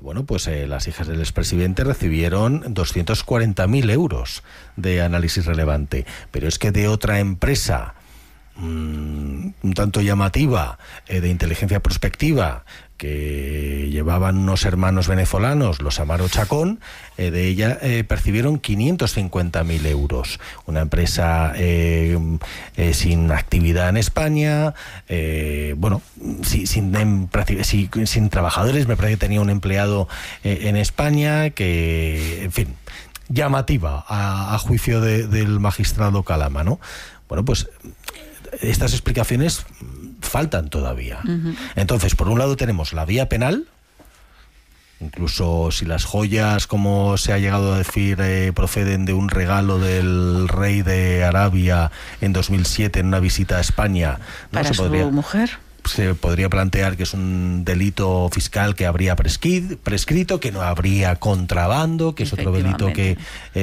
las hijas del expresidente recibieron 240.000 euros de análisis relevante. Pero es que de otra empresa un tanto llamativa, de inteligencia prospectiva, que llevaban unos hermanos venezolanos, los Amaro Chacón, de ella percibieron 550.000 euros. Una empresa sin actividad en España, sin trabajadores. Me parece que tenía un empleado en España, que, en fin, llamativa a juicio del magistrado Calama, ¿no? Bueno, pues estas explicaciones faltan todavía. Entonces, por un lado tenemos la vía penal, incluso si las joyas, como se ha llegado a decir, proceden de un regalo del rey de Arabia en 2007 en una visita a España, ¿no? Para su mujer. Se podría plantear que es un delito fiscal que habría prescrito, que no habría contrabando, que es otro delito que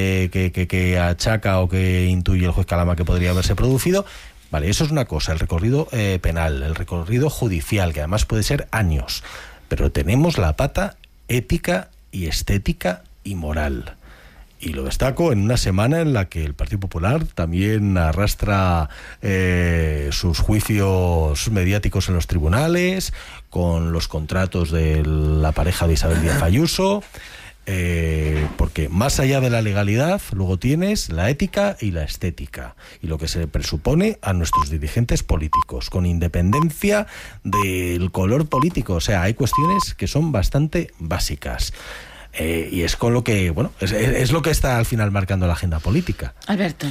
achaca o que intuye el juez Calama que podría haberse producido. Vale, eso es una cosa, el recorrido penal, el recorrido judicial, que además puede ser años. Pero tenemos la pata ética y estética y moral. Y lo destaco en una semana en la que el Partido Popular también arrastra sus juicios mediáticos en los tribunales, con los contratos de la pareja de Isabel Díaz Ayuso, porque más allá de la legalidad luego tienes la ética y la estética, y lo que se presupone a nuestros dirigentes políticos, con independencia del color político. O sea, hay cuestiones que son bastante básicas. Y es con lo que, es lo que está al final marcando la agenda política. Alberto.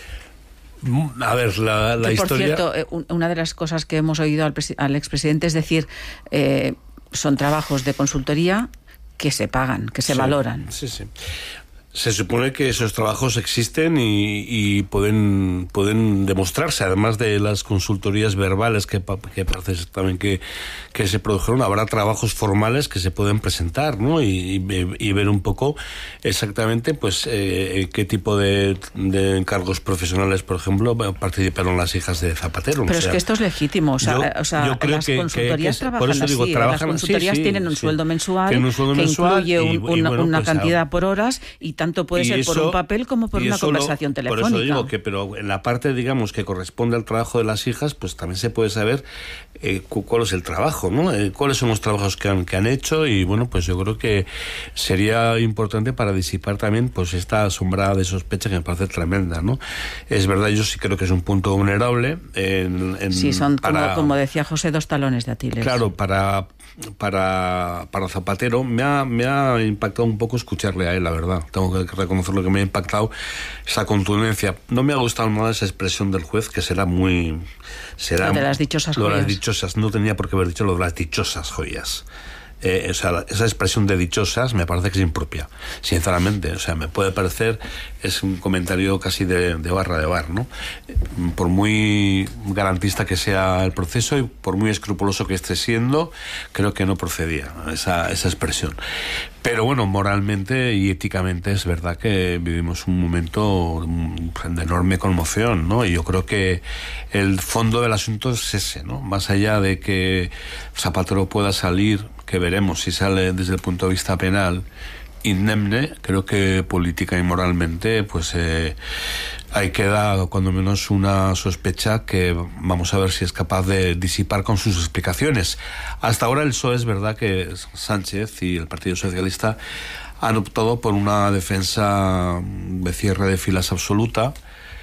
A ver, la historia... Por cierto, una de las cosas que hemos oído al expresidente es decir, son trabajos de consultoría que se pagan, que se valoran. Sí. Se supone que esos trabajos existen y pueden demostrarse, además de las consultorías verbales que parece también que se produjeron. Habrá trabajos formales que se pueden presentar, ¿no? Y ver un poco exactamente pues qué tipo de encargos profesionales, por ejemplo, participaron las hijas de Zapatero. Pero es que esto es legítimo. Yo creo las consultorías trabajan así. Las consultorías tienen un sueldo mensual que incluye una cantidad por horas, y tanto puede ser por un papel como por una conversación telefónica. Por eso digo que, pero en la parte, digamos, que corresponde al trabajo de las hijas, pues también se puede saber cuál es el trabajo, ¿no? Cuáles son los trabajos que han hecho, y bueno, pues yo creo que sería importante para disipar también pues esta sombra de sospecha que me parece tremenda, ¿no? Es verdad, yo sí creo que es un punto vulnerable. Sí, son como decía José, dos talones de Aquiles. Claro, para Zapatero me ha impactado un poco escucharle a él, la verdad. Tengo que reconocer lo que me ha impactado, esa contundencia. No me ha gustado nada esa expresión del juez, que será lo de las dichosas joyas. Lo de las dichosas, no tenía por qué haber dicho lo de las dichosas joyas. Esa expresión de dichosas me parece que es impropia, sinceramente. O sea, me puede parecer, es un comentario casi de barra de bar, ¿no? Por muy garantista que sea el proceso y por muy escrupuloso que esté siendo, creo que no procedía esa expresión. Pero bueno, moralmente y éticamente es verdad que vivimos un momento de enorme conmoción, ¿no? Y yo creo que el fondo del asunto es ese, ¿no? Más allá de que Zapatero pueda salir, que veremos si sale desde el punto de vista penal indemne, creo que política y moralmente pues ahí queda cuando menos una sospecha que vamos a ver si es capaz de disipar con sus explicaciones. Hasta ahora el PSOE, es verdad que Sánchez y el Partido Socialista han optado por una defensa de cierre de filas absoluta.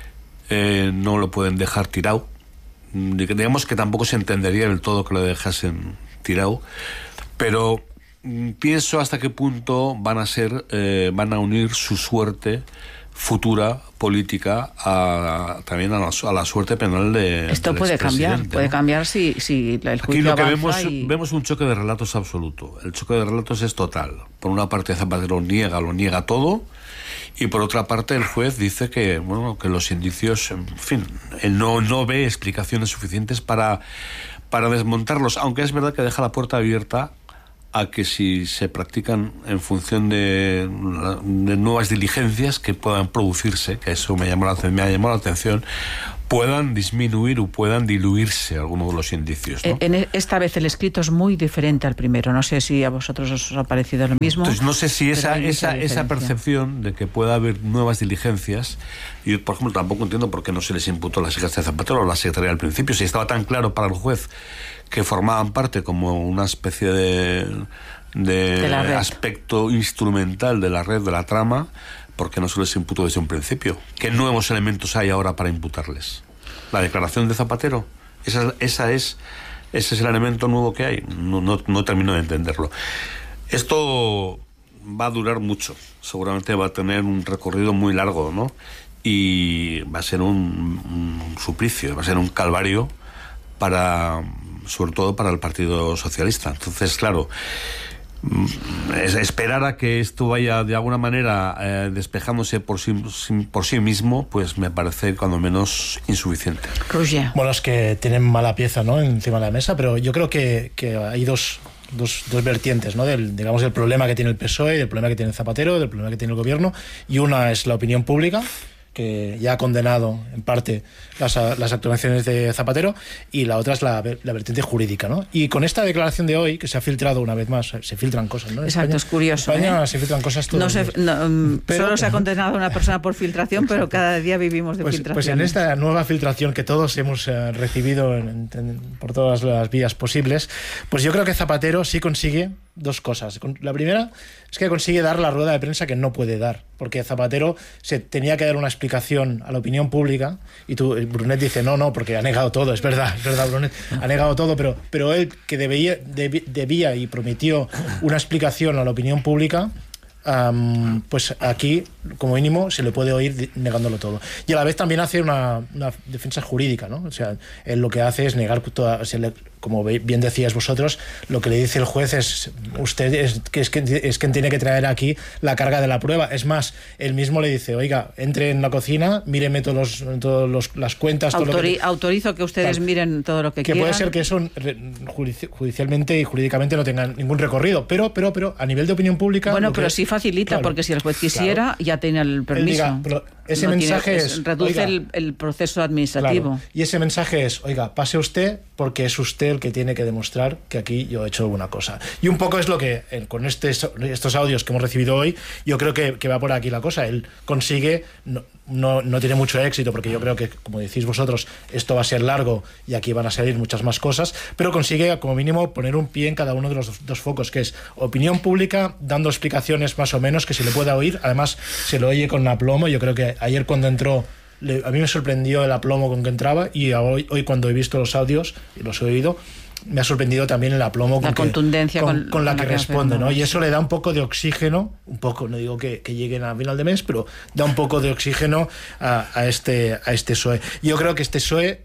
No lo pueden dejar tirado. Digamos que tampoco se entendería del todo que lo dejasen tirado, pero pienso hasta qué punto van a unir su suerte futura política también a la suerte penal de esto puede cambiar, ¿no? Puede cambiar si el juicio avanza. Aquí lo que vemos un choque de relatos absoluto. El choque de relatos es total. Por una parte Zapatero lo niega todo, y por otra parte el juez dice que los indicios, en fin, él no ve explicaciones suficientes para desmontarlos, aunque es verdad que deja la puerta abierta a que si se practican en función de nuevas diligencias que puedan producirse, que eso me ha llamado la atención, puedan disminuir o puedan diluirse algunos de los indicios, ¿no? Esta vez el escrito es muy diferente al primero. No sé si a vosotros os ha parecido lo mismo. Entonces, no sé si esa percepción de que pueda haber nuevas diligencias, yo, por ejemplo, tampoco entiendo por qué no se les imputó a la secretaria Zapatero o la secretaria al principio, si estaba tan claro para el juez que formaban parte como una especie de aspecto instrumental de la red, de la trama. ¿Por qué no se les imputó desde un principio? ¿Qué nuevos elementos hay ahora para imputarles? ¿La declaración de Zapatero? Ese es el elemento nuevo que hay. No termino de entenderlo. Esto va a durar mucho. Seguramente va a tener un recorrido muy largo, ¿no? Y va a ser un suplicio, va a ser un calvario sobre todo para el Partido Socialista. Entonces, claro, esperar a que esto vaya de alguna manera despejándose por sí mismo, pues me parece cuando menos insuficiente. Roger. Bueno, es que tienen mala pieza, ¿no?, encima de la mesa, pero yo creo que hay dos vertientes, ¿no?, digamos, del problema que tiene el PSOE, del problema que tiene Zapatero, del problema que tiene el gobierno, y una es la opinión pública, que ya ha condenado en parte las actuaciones de Zapatero, y la otra es la vertiente jurídica, ¿no? Y con esta declaración de hoy, que se ha filtrado una vez más, se filtran cosas, ¿no? Exacto, es curioso. En España se filtran cosas todos los días. Solo se ha condenado a una persona por filtración, pero cada día vivimos de filtración. Pues en esta nueva filtración que todos hemos recibido por todas las vías posibles, pues yo creo que Zapatero sí consigue dos cosas. La primera es que consigue dar la rueda de prensa que no puede dar, porque Zapatero se tenía que dar una explicación a la opinión pública, y Brunet dice no, porque ha negado todo. Es verdad, Brunet ha negado todo, pero él, que debía y prometió una explicación a la opinión pública, pues aquí, como mínimo, se le puede oír negándolo todo. Y a la vez también hace una defensa jurídica, ¿no? O sea, él lo que hace es negar toda... Como bien decías vosotros, lo que le dice el juez es: usted es quien tiene que traer aquí la carga de la prueba. Es más, él mismo le dice: oiga, entre en la cocina, míreme todas las cuentas. Autorizo que ustedes miren todo lo que quieran. Que puede ser que eso judicialmente y jurídicamente no tenga ningún recorrido, pero a nivel de opinión pública... Bueno, pero sí facilita, claro, porque si el juez quisiera, ya tiene el permiso. Diga, pero ese mensaje reduce el proceso administrativo. Claro, y ese mensaje es: oiga, pase usted, porque es usted el que tiene que demostrar que aquí yo he hecho alguna cosa. Y un poco es lo que, con estos audios que hemos recibido hoy, yo creo que va por aquí la cosa. Él consigue, no tiene mucho éxito, porque yo creo que, como decís vosotros, esto va a ser largo y aquí van a salir muchas más cosas, pero consigue, como mínimo, poner un pie en cada uno de los dos focos, que es opinión pública, dando explicaciones más o menos que se le pueda oír. Además, se lo oye con aplomo. Yo creo que ayer, cuando entró, a mí me sorprendió el aplomo con que entraba, y hoy cuando he visto los audios y los he oído, me ha sorprendido también el aplomo, la contundencia con la que responde, ¿no? Y eso le da un poco de oxígeno, no digo que lleguen a final de mes, pero da un poco de oxígeno a este PSOE. Yo creo que este PSOE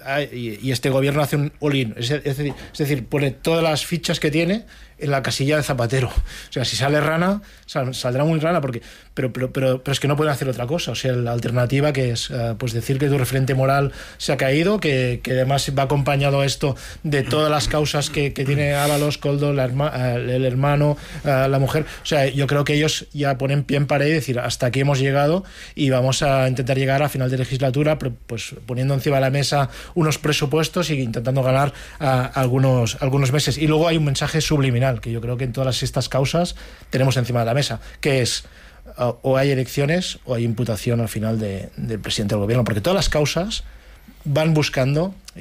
y este gobierno hace un all-in, es decir, pone todas las fichas que tiene en la casilla de Zapatero. O sea, si sale rana, saldrá muy rana, pero es que no pueden hacer otra cosa. O sea, la alternativa, que es pues decir que tu referente moral se ha caído, que además va acompañado esto de todas las causas que tiene Ábalos, Koldo, el hermano, la mujer. O sea, yo creo que ellos ya ponen pie en pared y decir: hasta aquí hemos llegado, y vamos a intentar llegar a final de legislatura, pues poniendo encima de la mesa unos presupuestos y intentando ganar algunos meses. Y luego hay un mensaje subliminal que yo creo que en todas estas causas tenemos encima de la mesa, que es: o hay elecciones o hay imputación al final del presidente del gobierno, porque todas las causas van buscando, y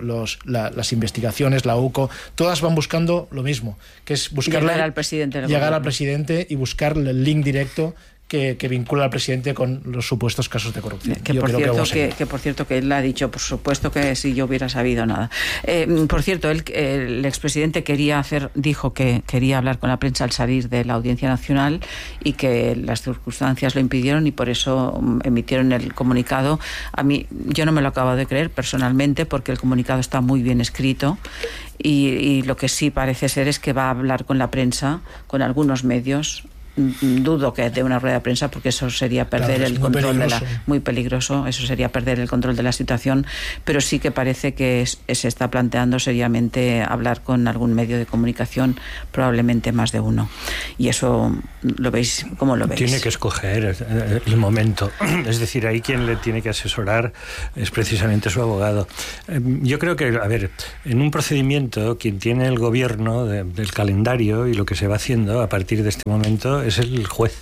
las investigaciones, la UCO, todas van buscando lo mismo, que es llegar al presidente y buscar el link directo que vincula al presidente con los supuestos casos de corrupción. Que por cierto que él ha dicho, por supuesto, que si yo hubiera sabido nada. Por cierto, el expresidente dijo que quería hablar con la prensa al salir de la Audiencia Nacional, y que las circunstancias lo impidieron, y por eso emitieron el comunicado. A mí, yo no me lo acabo de creer personalmente, porque el comunicado está muy bien escrito, y lo que sí parece ser es que va a hablar con la prensa, con algunos medios, dudo que dé una rueda de prensa, porque eso sería perder el control muy peligroso, eso sería perder el control de la situación, pero sí que parece que se está planteando seriamente hablar con algún medio de comunicación, probablemente más de uno. Y eso lo veis, ¿cómo lo veis? Tiene que escoger el momento. Es decir, ahí quien le tiene que asesorar es precisamente su abogado. Yo creo que, a ver, en un procedimiento, quien tiene el gobierno del calendario y lo que se va haciendo a partir de este momento es el juez.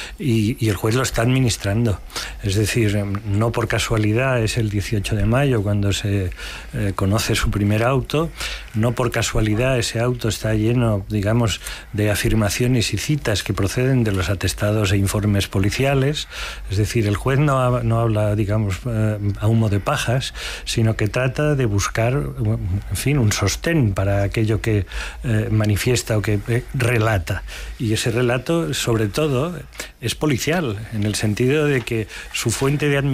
Y el juez lo está administrando. Es decir, no por casualidad es el 18 de mayo cuando se conoce su primer auto, no por casualidad ese auto está lleno, digamos, de afirmaciones y citas que proceden de los atestados e informes policiales. Es decir, el juez no habla, digamos, a humo de pajas, sino que trata de buscar, en fin, un sostén para aquello que manifiesta o que relata. Y ese relato, sobre todo, es policial, en el sentido de que su fuente de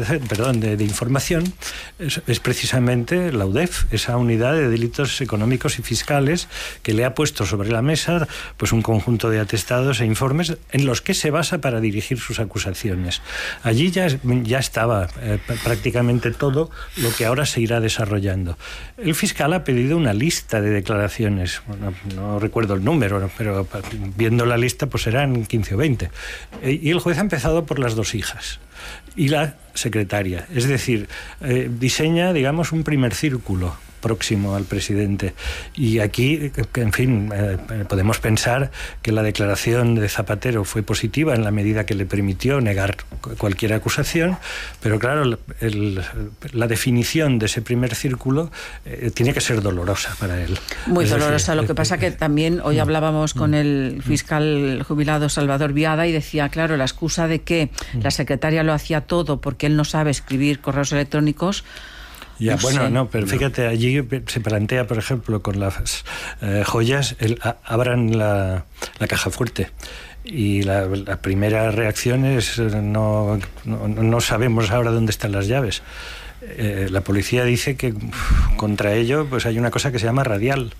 de información es precisamente la UDEF, esa unidad de delitos económicos y fiscales que le ha puesto sobre la mesa pues un conjunto de atestados e informes en los que se basa para dirigir sus acusaciones. Allí ya estaba prácticamente todo lo que ahora se irá desarrollando. El fiscal ha pedido una lista de declaraciones, no recuerdo el número, pero viendo la lista pues serán 15 o 20. Y el juez ha empezado por las dos hijas y la secretaria. Es decir, diseña, digamos, un primer círculo próximo al presidente. Y aquí, en fin, podemos pensar que la declaración de Zapatero fue positiva en la medida que le permitió negar cualquier acusación, pero claro, la definición de ese primer círculo tiene que ser dolorosa para él. Muy dolorosa. Lo que pasa que también hoy hablábamos con el fiscal jubilado Salvador Viada y decía, claro, la excusa de que la secretaria lo hacía todo porque él no sabe escribir correos electrónicos. Ya, no bueno, sé. No, pero fíjate, allí se plantea, por ejemplo, con las joyas, abran la caja fuerte. Y la primera reacción es no sabemos ahora dónde están las llaves. La policía dice que contra ello pues hay una cosa que se llama radial.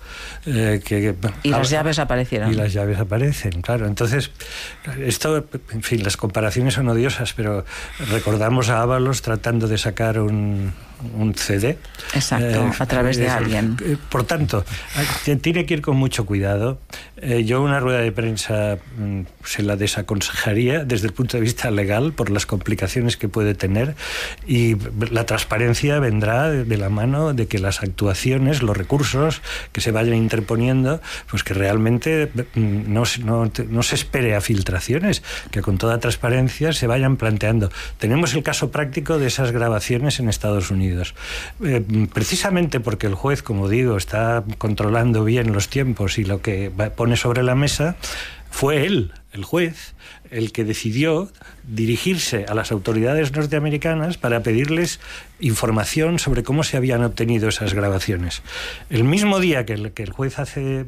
Y las llaves aparecieron. Y las llaves aparecen, claro. Entonces, esto, en fin, las comparaciones son odiosas, pero recordamos a Ábalos tratando de sacar un CD. Exacto, a través de alguien. Por tanto, tiene que ir con mucho cuidado. Yo una rueda de prensa se la desaconsejaría desde el punto de vista legal por las complicaciones que puede tener, y la transparencia vendrá de la mano de que las actuaciones, los recursos que se vayan interponiendo, pues que realmente no se espere a filtraciones, que con toda transparencia se vayan planteando. Tenemos el caso práctico de esas grabaciones en Estados Unidos. Precisamente porque el juez, como digo, está controlando bien los tiempos y lo que pone sobre la mesa, fue él, el juez, el que decidió dirigirse a las autoridades norteamericanas para pedirles información sobre cómo se habían obtenido esas grabaciones. El mismo día que el juez hace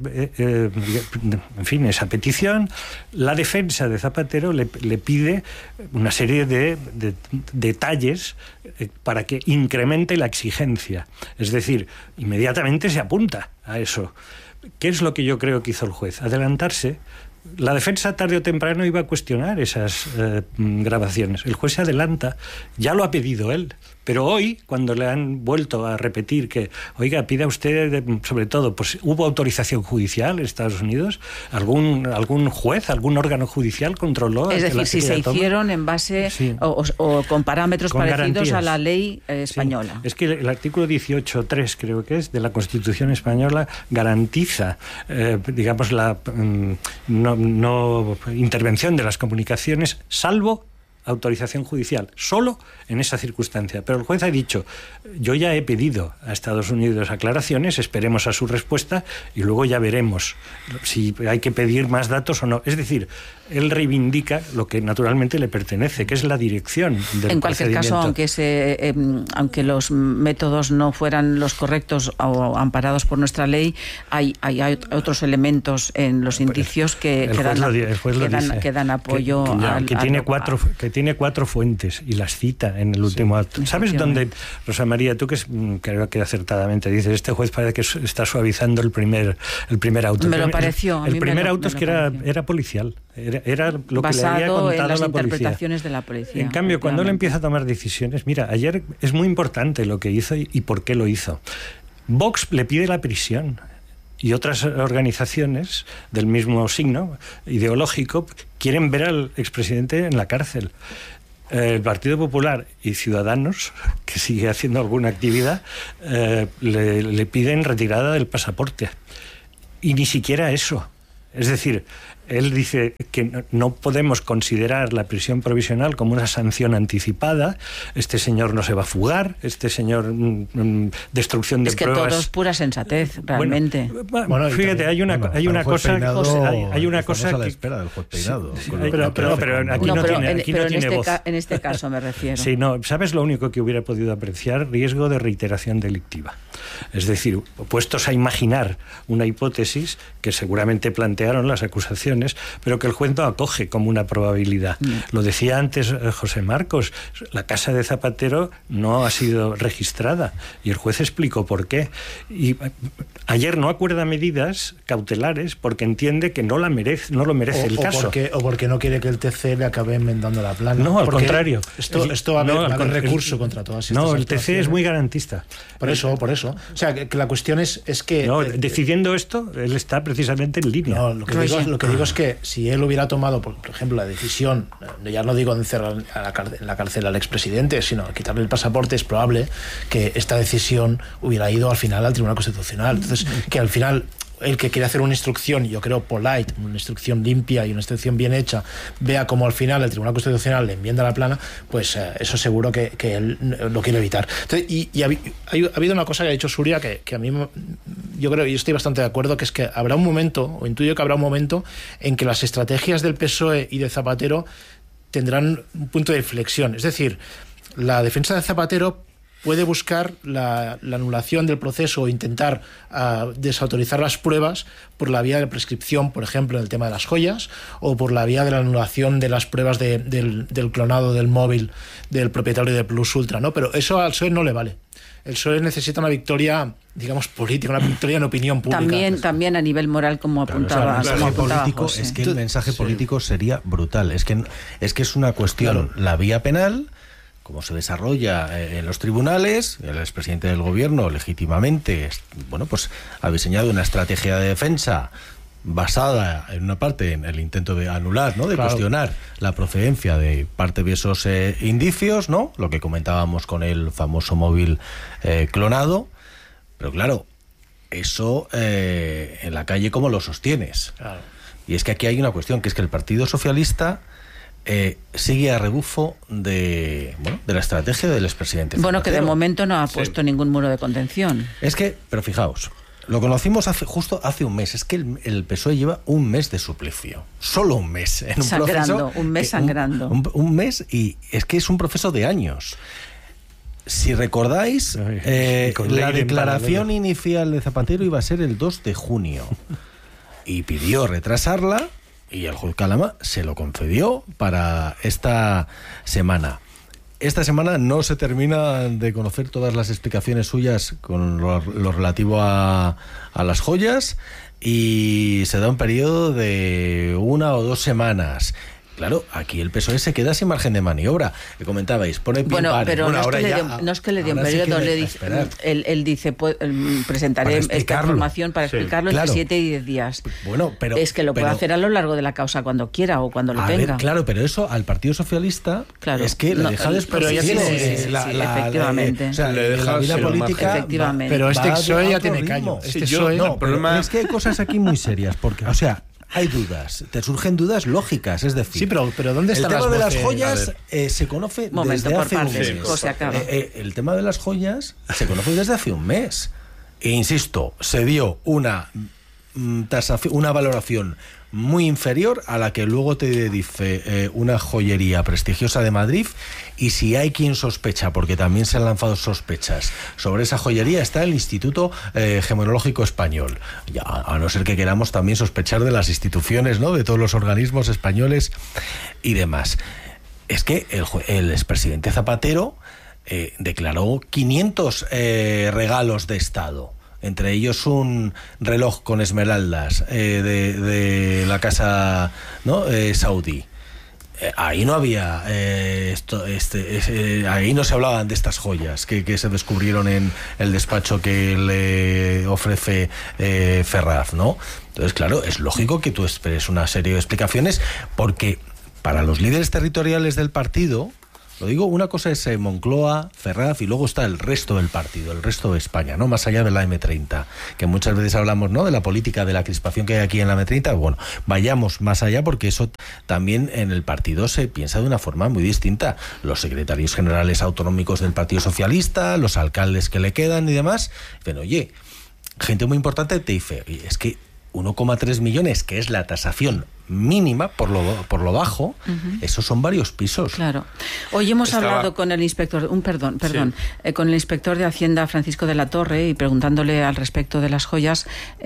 en fin, esa petición, la defensa de Zapatero le pide una serie de detalles para que incremente la exigencia. Es decir, inmediatamente se apunta a eso. ¿Qué es lo que yo creo que hizo el juez? Adelantarse. La defensa tarde o temprano iba a cuestionar esas grabaciones. El juez se adelanta, ya lo ha pedido él. Pero hoy, cuando le han vuelto a repetir que, oiga, pida usted, sobre todo, pues hubo autorización judicial en Estados Unidos, algún juez, algún órgano judicial controló. Es decir, si se hicieron en base o con parámetros parecidos garantías a la ley española. Sí. Es que el artículo 18.3, creo que es, de la Constitución española garantiza, digamos, la no intervención de las comunicaciones, salvo autorización judicial, solo en esa circunstancia. Pero el juez ha dicho, yo ya he pedido a Estados Unidos aclaraciones, esperemos a su respuesta y luego ya veremos si hay que pedir más datos o no. Es decir, él reivindica lo que naturalmente le pertenece, que es la dirección del En cualquier caso, aunque los métodos no fueran los correctos o amparados por nuestra ley, hay otros elementos en los indicios que dan apoyo que tiene tiene 4 fuentes y las cita en el último acto. ¿Sabes dónde, Rosa María, tú que creo que acertadamente dices, este juez parece que está suavizando el primer auto? Me lo pareció. El primer auto es que era policial. Era lo que le había contado en las la policía. Interpretaciones de la policía. En cambio, cuando él empieza a tomar decisiones, mira, ayer es muy importante lo que hizo y por qué lo hizo. Vox le pide la prisión y otras organizaciones del mismo signo ideológico quieren ver al expresidente en la cárcel. El Partido Popular y Ciudadanos, que sigue haciendo alguna actividad, le piden retirada del pasaporte. Y ni siquiera eso. Es decir, él dice que no podemos considerar la prisión provisional como una sanción anticipada. Este señor no se va a fugar, este señor destrucción de pruebas. Es que todo es pura sensatez, realmente. Bueno, fíjate, hay una cosa a la espera del juez Peinado. Pero aquí no tiene voz. En este caso me refiero. Sí, no, ¿sabes lo único que hubiera podido apreciar? Riesgo de reiteración delictiva. Es decir, puestos a imaginar una hipótesis que seguramente plantearon las acusaciones, pero que el juez no acoge como una probabilidad. Lo decía antes José Marcos, la casa de Zapatero no ha sido registrada y el juez explicó por qué. Y ayer no acuerda medidas cautelares porque entiende que no lo merece el caso. O porque no quiere que el TC le acabe enmendando la plana. No, al contrario. Esto va a haber recurso contra todas estas No, el TC es muy garantista. Por eso. O sea, que la cuestión es que... No, decidiendo esto, él está precisamente en línea. No, lo que digo es que si él hubiera tomado, por ejemplo, la decisión, ya no digo de encerrar en la cárcel al expresidente, sino quitarle el pasaporte, es probable que esta decisión hubiera ido al final al Tribunal Constitucional. Entonces, que al final el que quiere hacer una instrucción, yo creo polite, una instrucción limpia y una instrucción bien hecha, vea como al final el Tribunal Constitucional le enmienda la plana, pues eso seguro que él lo quiere evitar. Entonces, y ha habido una cosa que ha dicho Suria que a mí, yo creo, y estoy bastante de acuerdo, que es que habrá un momento, o intuyo que habrá un momento, en que las estrategias del PSOE y de Zapatero tendrán un punto de inflexión. Es decir, la defensa de Zapatero puede buscar la anulación del proceso o intentar desautorizar las pruebas por la vía de prescripción, por ejemplo, en el tema de las joyas, o por la vía de la anulación de las pruebas del clonado del móvil del propietario de Plus Ultra, ¿no? Pero eso al PSOE no le vale. El PSOE necesita una victoria, digamos, política, una victoria en opinión pública. También a nivel moral, como apuntaba. Es que el mensaje político sería brutal. Es que es una cuestión, la vía penal, cómo se desarrolla en los tribunales. El expresidente del gobierno legítimamente, bueno, pues ha diseñado una estrategia de defensa basada en una parte en el intento de anular, ¿no? De cuestionar la procedencia de parte de esos indicios, ¿no? Lo que comentábamos con el famoso móvil clonado. Pero claro, eso en la calle, ¿cómo lo sostienes? Claro. Y es que aquí hay una cuestión, que es que el Partido Socialista sigue a rebufo de la estrategia del expresidente Zapatero. Bueno, que de momento no ha puesto ningún muro de contención. Es que, pero fijaos, lo conocimos justo hace un mes. Es que el PSOE lleva un mes de suplicio. Solo un mes. En un sangrando, un mes sangrando. Un mes, y es que es un proceso de años. Si recordáis, la declaración inicial de Zapatero iba a ser el 2 de junio. Y pidió retrasarla, y el juez Calama se lo concedió para esta semana. Esta semana no se termina de conocer todas las explicaciones suyas con lo relativo a las joyas, y se da un periodo de 1 o 2 semanas. Claro, aquí el PSOE se queda sin margen de maniobra. Que comentabais, pone pin par. Pero no es que le dio un periodo, él dice, presentaré esta información para explicarlo entre 7 y 10 días. Bueno, pero es que lo puede hacer a lo largo de la causa cuando quiera o cuando lo tenga. Claro, pero eso al Partido Socialista es que le deja desprotegido. Efectivamente. O sea, le deja la vida política. Efectivamente. Pero este PSOE ya tiene callo. Es que hay cosas aquí muy serias, porque, o sea, hay dudas, te surgen dudas lógicas, es decir... Sí, pero ¿dónde están las voces? El tema de las joyas se conoce desde hace un mes. El tema de las joyas se conoce desde hace un mes. E insisto, se dio una valoración muy inferior a la que luego te dice una joyería prestigiosa de Madrid, y si hay quien sospecha, porque también se han lanzado sospechas sobre esa joyería, está el Instituto Gemonológico Español, ya, a no ser que queramos también sospechar de las instituciones, ¿no?, de todos los organismos españoles y demás. es que el expresidente Zapatero declaró 500 regalos de Estado, entre ellos un reloj con esmeraldas de la casa, ¿no? Saudí. Ahí no había ahí no se hablaban de estas joyas que se descubrieron en el despacho que le ofrece Ferraz, ¿no? Entonces, claro, es lógico que tú esperes una serie de explicaciones, porque para los líderes territoriales del partido, lo digo, una cosa es Moncloa, Ferraz, y luego está el resto del partido, el resto de España, ¿no? Más allá de la M30, que muchas veces hablamos, ¿no?, de la política, de la crispación que hay aquí en la M30. Bueno, vayamos más allá, porque eso también en el partido se piensa de una forma muy distinta. Los secretarios generales autonómicos del Partido Socialista, los alcaldes que le quedan y demás, pero oye, gente muy importante te dice, oye, es que 1,3 millones, que es la tasación mínima por lo bajo, esos son varios pisos. Claro. Hoy hemos hablado con el inspector, con el inspector de Hacienda, Francisco de la Torre, y preguntándole al respecto de las joyas,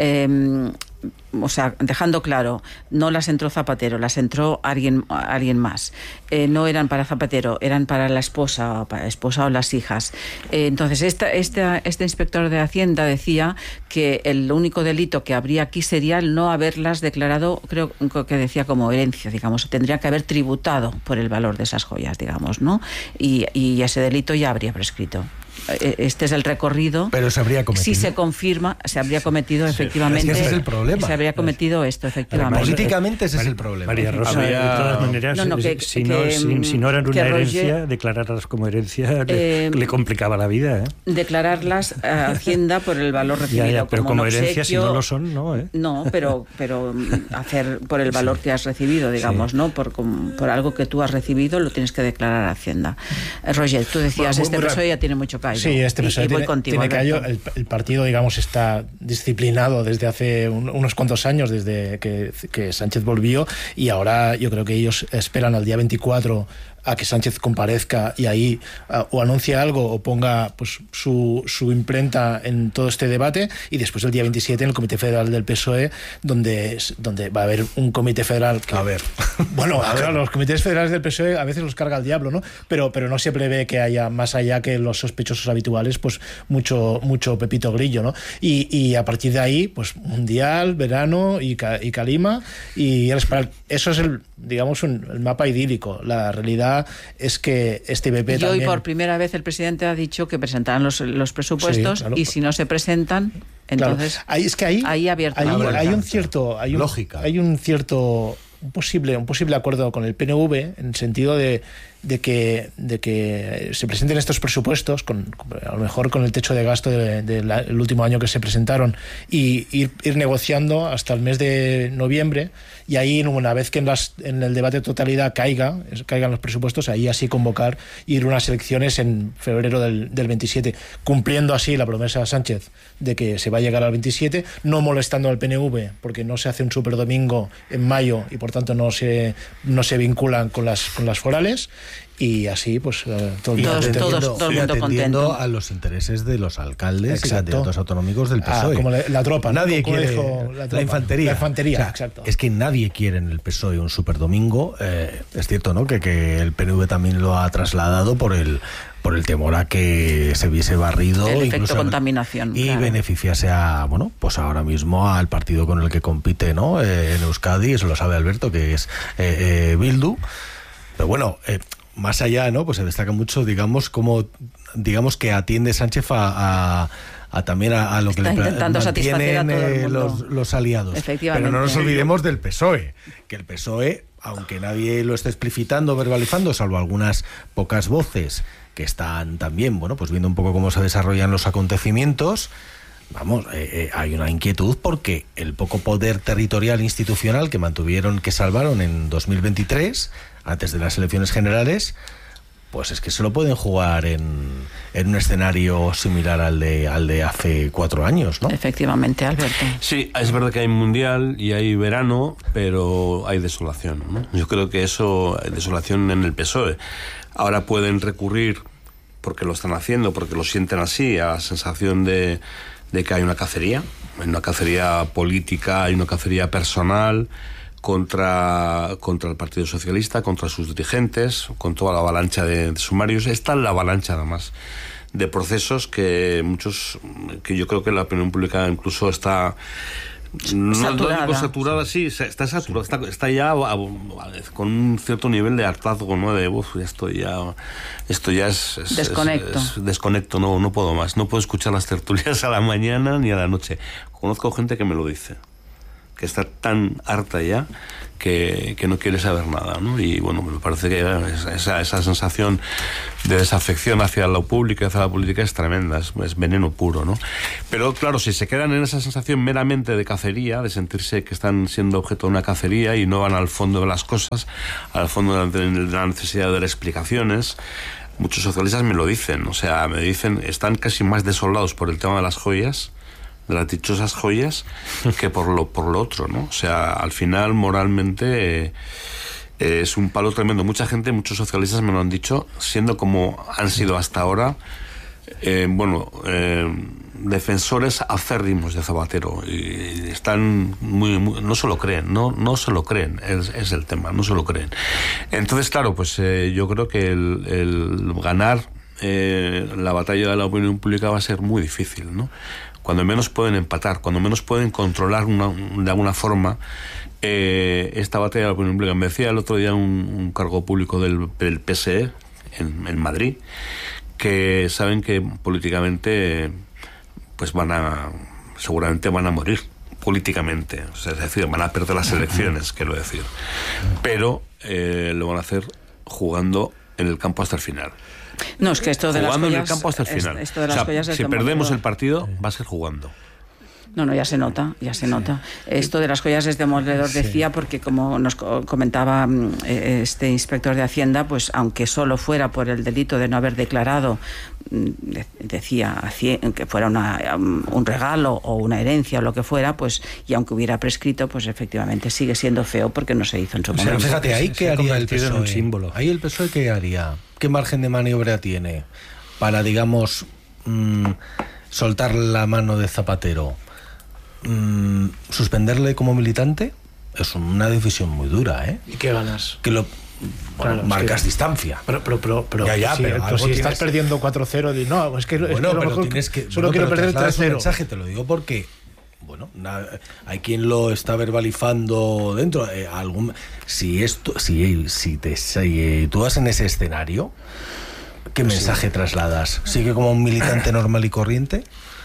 o sea, dejando claro, no las entró Zapatero, las entró alguien más. No eran para Zapatero, eran para la esposa o las hijas. Entonces, este inspector de Hacienda decía que el único delito que habría aquí sería el no haberlas declarado, creo que decía, como herencia, digamos. Tendría que haber tributado por el valor de esas joyas, digamos, ¿no? Y ese delito ya habría prescrito. Este es el recorrido. Pero se habría cometido. Si se confirma, se habría cometido efectivamente. Es que ese es el problema. Se habría cometido esto, efectivamente. Políticamente ese es el problema. María Rosa, de todas maneras, si no eran una herencia, declararlas como herencia le complicaba la vida. Declararlas a Hacienda por el valor recibido. Pero como herencia, si no lo son, no. No, pero hacer por el valor que has recibido, digamos, ¿no? Por algo que tú has recibido, lo tienes que declarar a Hacienda. Roger, tú decías, PSOE ya tiene mucho callo. Sí, PSOE tiene callo. El partido, digamos, está disciplinado desde hace unos cuantos años, desde que Sánchez volvió, y ahora yo creo que ellos esperan al día 24 a que Sánchez comparezca y ahí o anuncie algo o ponga pues su imprenta en todo este debate, y después el día 27 en el Comité Federal del PSOE, donde va a haber un comité federal que, claro, los comités federales del PSOE a veces los carga el diablo, ¿no? Pero no se prevé que haya, más allá que los sospechosos habituales, pues mucho Pepito Grillo, ¿no? Y a partir de ahí, pues Mundial, verano y Calima, y eso es el mapa idílico. La realidad es que este PP y también... hoy por primera vez el presidente ha dicho que presentarán los presupuestos, sí, claro. Y si no se presentan, entonces claro. Ahí abierto hay un posible acuerdo con el PNV, en el sentido de que se presenten estos presupuestos a lo mejor con el techo de gasto del último año que se presentaron, y ir negociando hasta el mes de noviembre, y ahí una vez que en el debate de totalidad caigan los presupuestos, ahí así convocar, ir unas elecciones en febrero del 27, cumpliendo así la promesa de Sánchez de que se va a llegar al 27, no molestando al PNV, porque no se hace un superdomingo en mayo y por tanto no se vinculan con las forales. Y así, pues, todo el mundo contento. A los intereses de los alcaldes y candidatos autonómicos del PSOE. Como la tropa, nadie quiere la infantería. La infantería, o sea, exacto. Es que nadie quiere en el PSOE un superdomingo. Es cierto, ¿no?, que el PNV también lo ha trasladado por el temor a que se viese barrido, el efecto contaminación, y claro, beneficiase pues ahora mismo al partido con el que compite, ¿no?, en Euskadi, eso lo sabe Alberto, que es Bildu. Pero bueno, más allá, ¿no?, pues se destaca mucho, digamos que atiende Sánchez también a lo que le mantienen los aliados. Pero no nos olvidemos del PSOE, que el PSOE, aunque nadie lo esté explicitando, verbalizando, salvo algunas pocas voces que están también, pues viendo un poco cómo se desarrollan los acontecimientos, hay una inquietud porque el poco poder territorial institucional que salvaron en 2023, antes de las elecciones generales, pues es que se lo pueden jugar en un escenario similar al de hace 4 años, ¿no? Efectivamente, Alberto. Sí, es verdad que hay mundial y hay verano, pero hay desolación, ¿no? Yo creo que hay desolación en el PSOE. Ahora pueden recurrir, porque lo están haciendo, porque lo sienten así, a la sensación de que hay una cacería política, hay una cacería personal contra el Partido Socialista, contra sus dirigentes, con toda la avalancha de sumarios. Está en la avalancha, además, de procesos que yo creo que la opinión pública incluso está... saturada, sí, está saturada, está ya con un cierto nivel de hartazgo, ¿no? De esto ya es desconecto, no puedo más, no puedo escuchar las tertulias a la mañana ni a la noche. Conozco gente que me lo dice, que está tan harta ya que no quiere saber nada, ¿no? Y bueno, me parece que esa sensación de desafección hacia lo público y hacia la política es tremenda, es veneno puro, ¿no? Pero claro, si se quedan en esa sensación meramente de cacería, de sentirse que están siendo objeto de una cacería y no van al fondo de las cosas, al fondo de la necesidad de dar explicaciones, muchos socialistas me lo dicen, o sea, me dicen, están casi más desolados por el tema de las joyas, de las dichosas joyas, que por lo otro, ¿no? O sea, al final, moralmente, es un palo tremendo. Mucha gente, muchos socialistas me lo han dicho, siendo como han sido hasta ahora, defensores acérrimos de Zapatero, y están no se lo creen, no se lo creen, es el tema, no se lo creen. Entonces, claro, pues yo creo que el ganar la batalla de la opinión pública va a ser muy difícil, ¿no? Cuando menos pueden empatar, cuando menos pueden controlar de alguna forma esta batalla de la opinión pública. Me decía el otro día un cargo público del PSE en Madrid, que saben que políticamente pues seguramente van a morir políticamente, o sea, es decir, van a perder las elecciones, quiero decir, pero lo van a hacer jugando en el campo hasta el final. No, es que esto de jugando las joyas, en el campo hasta el final. Esto de las joyas si perdemos el partido, va a ser jugando. No, ya se nota. Esto de las joyas es demoledor, decía, porque como nos comentaba este inspector de Hacienda, pues aunque solo fuera por el delito de no haber declarado, decía, que fuera un regalo o una herencia o lo que fuera, pues, y aunque hubiera prescrito, pues efectivamente sigue siendo feo porque no se hizo en su momento. Fíjate, ahí qué haría el PSOE. Un símbolo. Ahí el PSOE qué haría, qué margen de maniobra tiene para, digamos, soltar la mano de Zapatero. Suspenderle como militante es una decisión muy dura, ¿eh? ¿Y qué ganas? Marcas distancia. Pero si estás perdiendo 4-0, no, es que bueno, es que lo pero mejor tienes que solo quiero perder 3-0. Mensaje, te lo digo porque hay quien lo está verbalizando dentro. Si tú vas en ese escenario, ¿qué mensaje trasladas? ¿Sigue como un militante normal y corriente?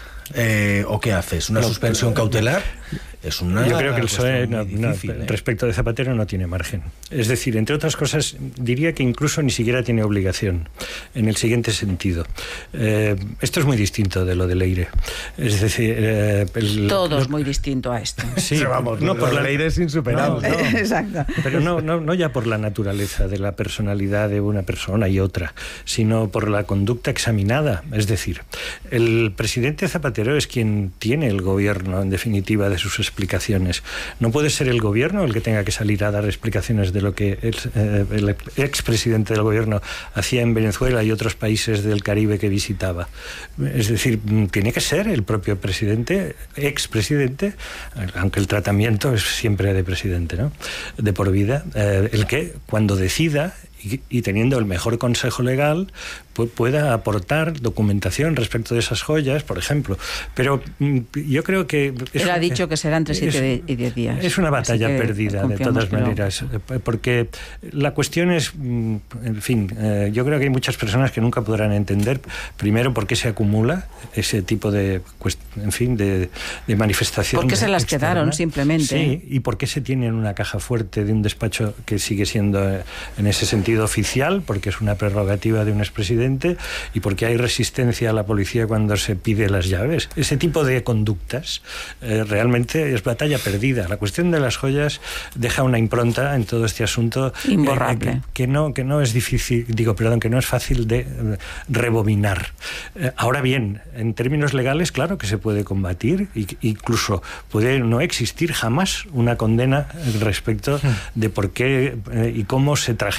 ¿O qué haces? ¿Una suspensión cautelar? Yo creo que el PSOE respecto de Zapatero no tiene margen. Es decir, entre otras cosas, diría que incluso ni siquiera tiene obligación, en el siguiente sentido. Esto es muy distinto de lo de Leire. Es decir, todo es muy distinto a esto. Sí, por la Leire es insuperable. Exacto. Pero no ya por la naturaleza de la personalidad de una persona y otra, sino por la conducta examinada. Es decir, el presidente Zapatero es quien tiene el gobierno, en definitiva, de sus explicaciones. No puede ser el gobierno el que tenga que salir a dar explicaciones de lo que el expresidente del gobierno hacía en Venezuela y otros países del Caribe que visitaba. Es decir, tiene que ser el propio presidente, expresidente, aunque el tratamiento es siempre de presidente, ¿no? De por vida, el que cuando decida y teniendo el mejor consejo legal pueda aportar documentación respecto de esas joyas, por ejemplo. Pero yo creo que... Él ha dicho que será entre 7 y 10 días. Es una batalla perdida, de todas maneras, porque la cuestión es, en fin, yo creo que hay muchas personas que nunca podrán entender, primero, por qué se acumula ese tipo de, en fin, de manifestación. ¿Por qué se las quedaron, simplemente? Sí, y por qué se tiene en una caja fuerte de un despacho que sigue siendo, en ese sentido, oficial, porque es una prerrogativa de un expresidente, y porque hay resistencia a la policía cuando se pide las llaves. Ese tipo de conductas realmente es batalla perdida. La cuestión de las joyas deja una impronta en todo este asunto imborrable, que no es difícil, que no es fácil de rebobinar. Ahora bien, en términos legales, claro que se puede combatir, incluso puede no existir jamás una condena respecto de por qué y cómo se trajeron a España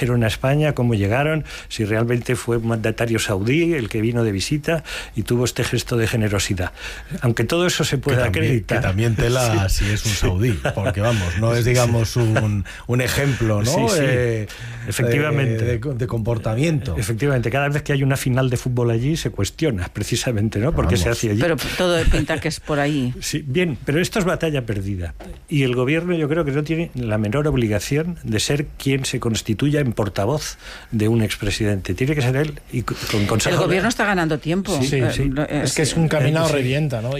España, cómo llegaron, si realmente fue un mandatario saudí el que vino de visita y tuvo este gesto de generosidad. Aunque todo eso se pueda acreditar. Que también tela si es un saudí, porque vamos, no es, digamos, un ejemplo, ¿no? Efectivamente. De comportamiento. Efectivamente, cada vez que hay una final de fútbol allí se cuestiona, precisamente, ¿no? Porque se hace allí. Pero todo pinta que es por ahí. Sí, bien, pero esto es batalla perdida. Y el gobierno, yo creo que no tiene la menor obligación de ser quien se constituya en portavoz de un expresidente. Tiene que ser él y con consejo. El gobierno está ganando tiempo. Sí. Es que es un caminado revienta, ¿no?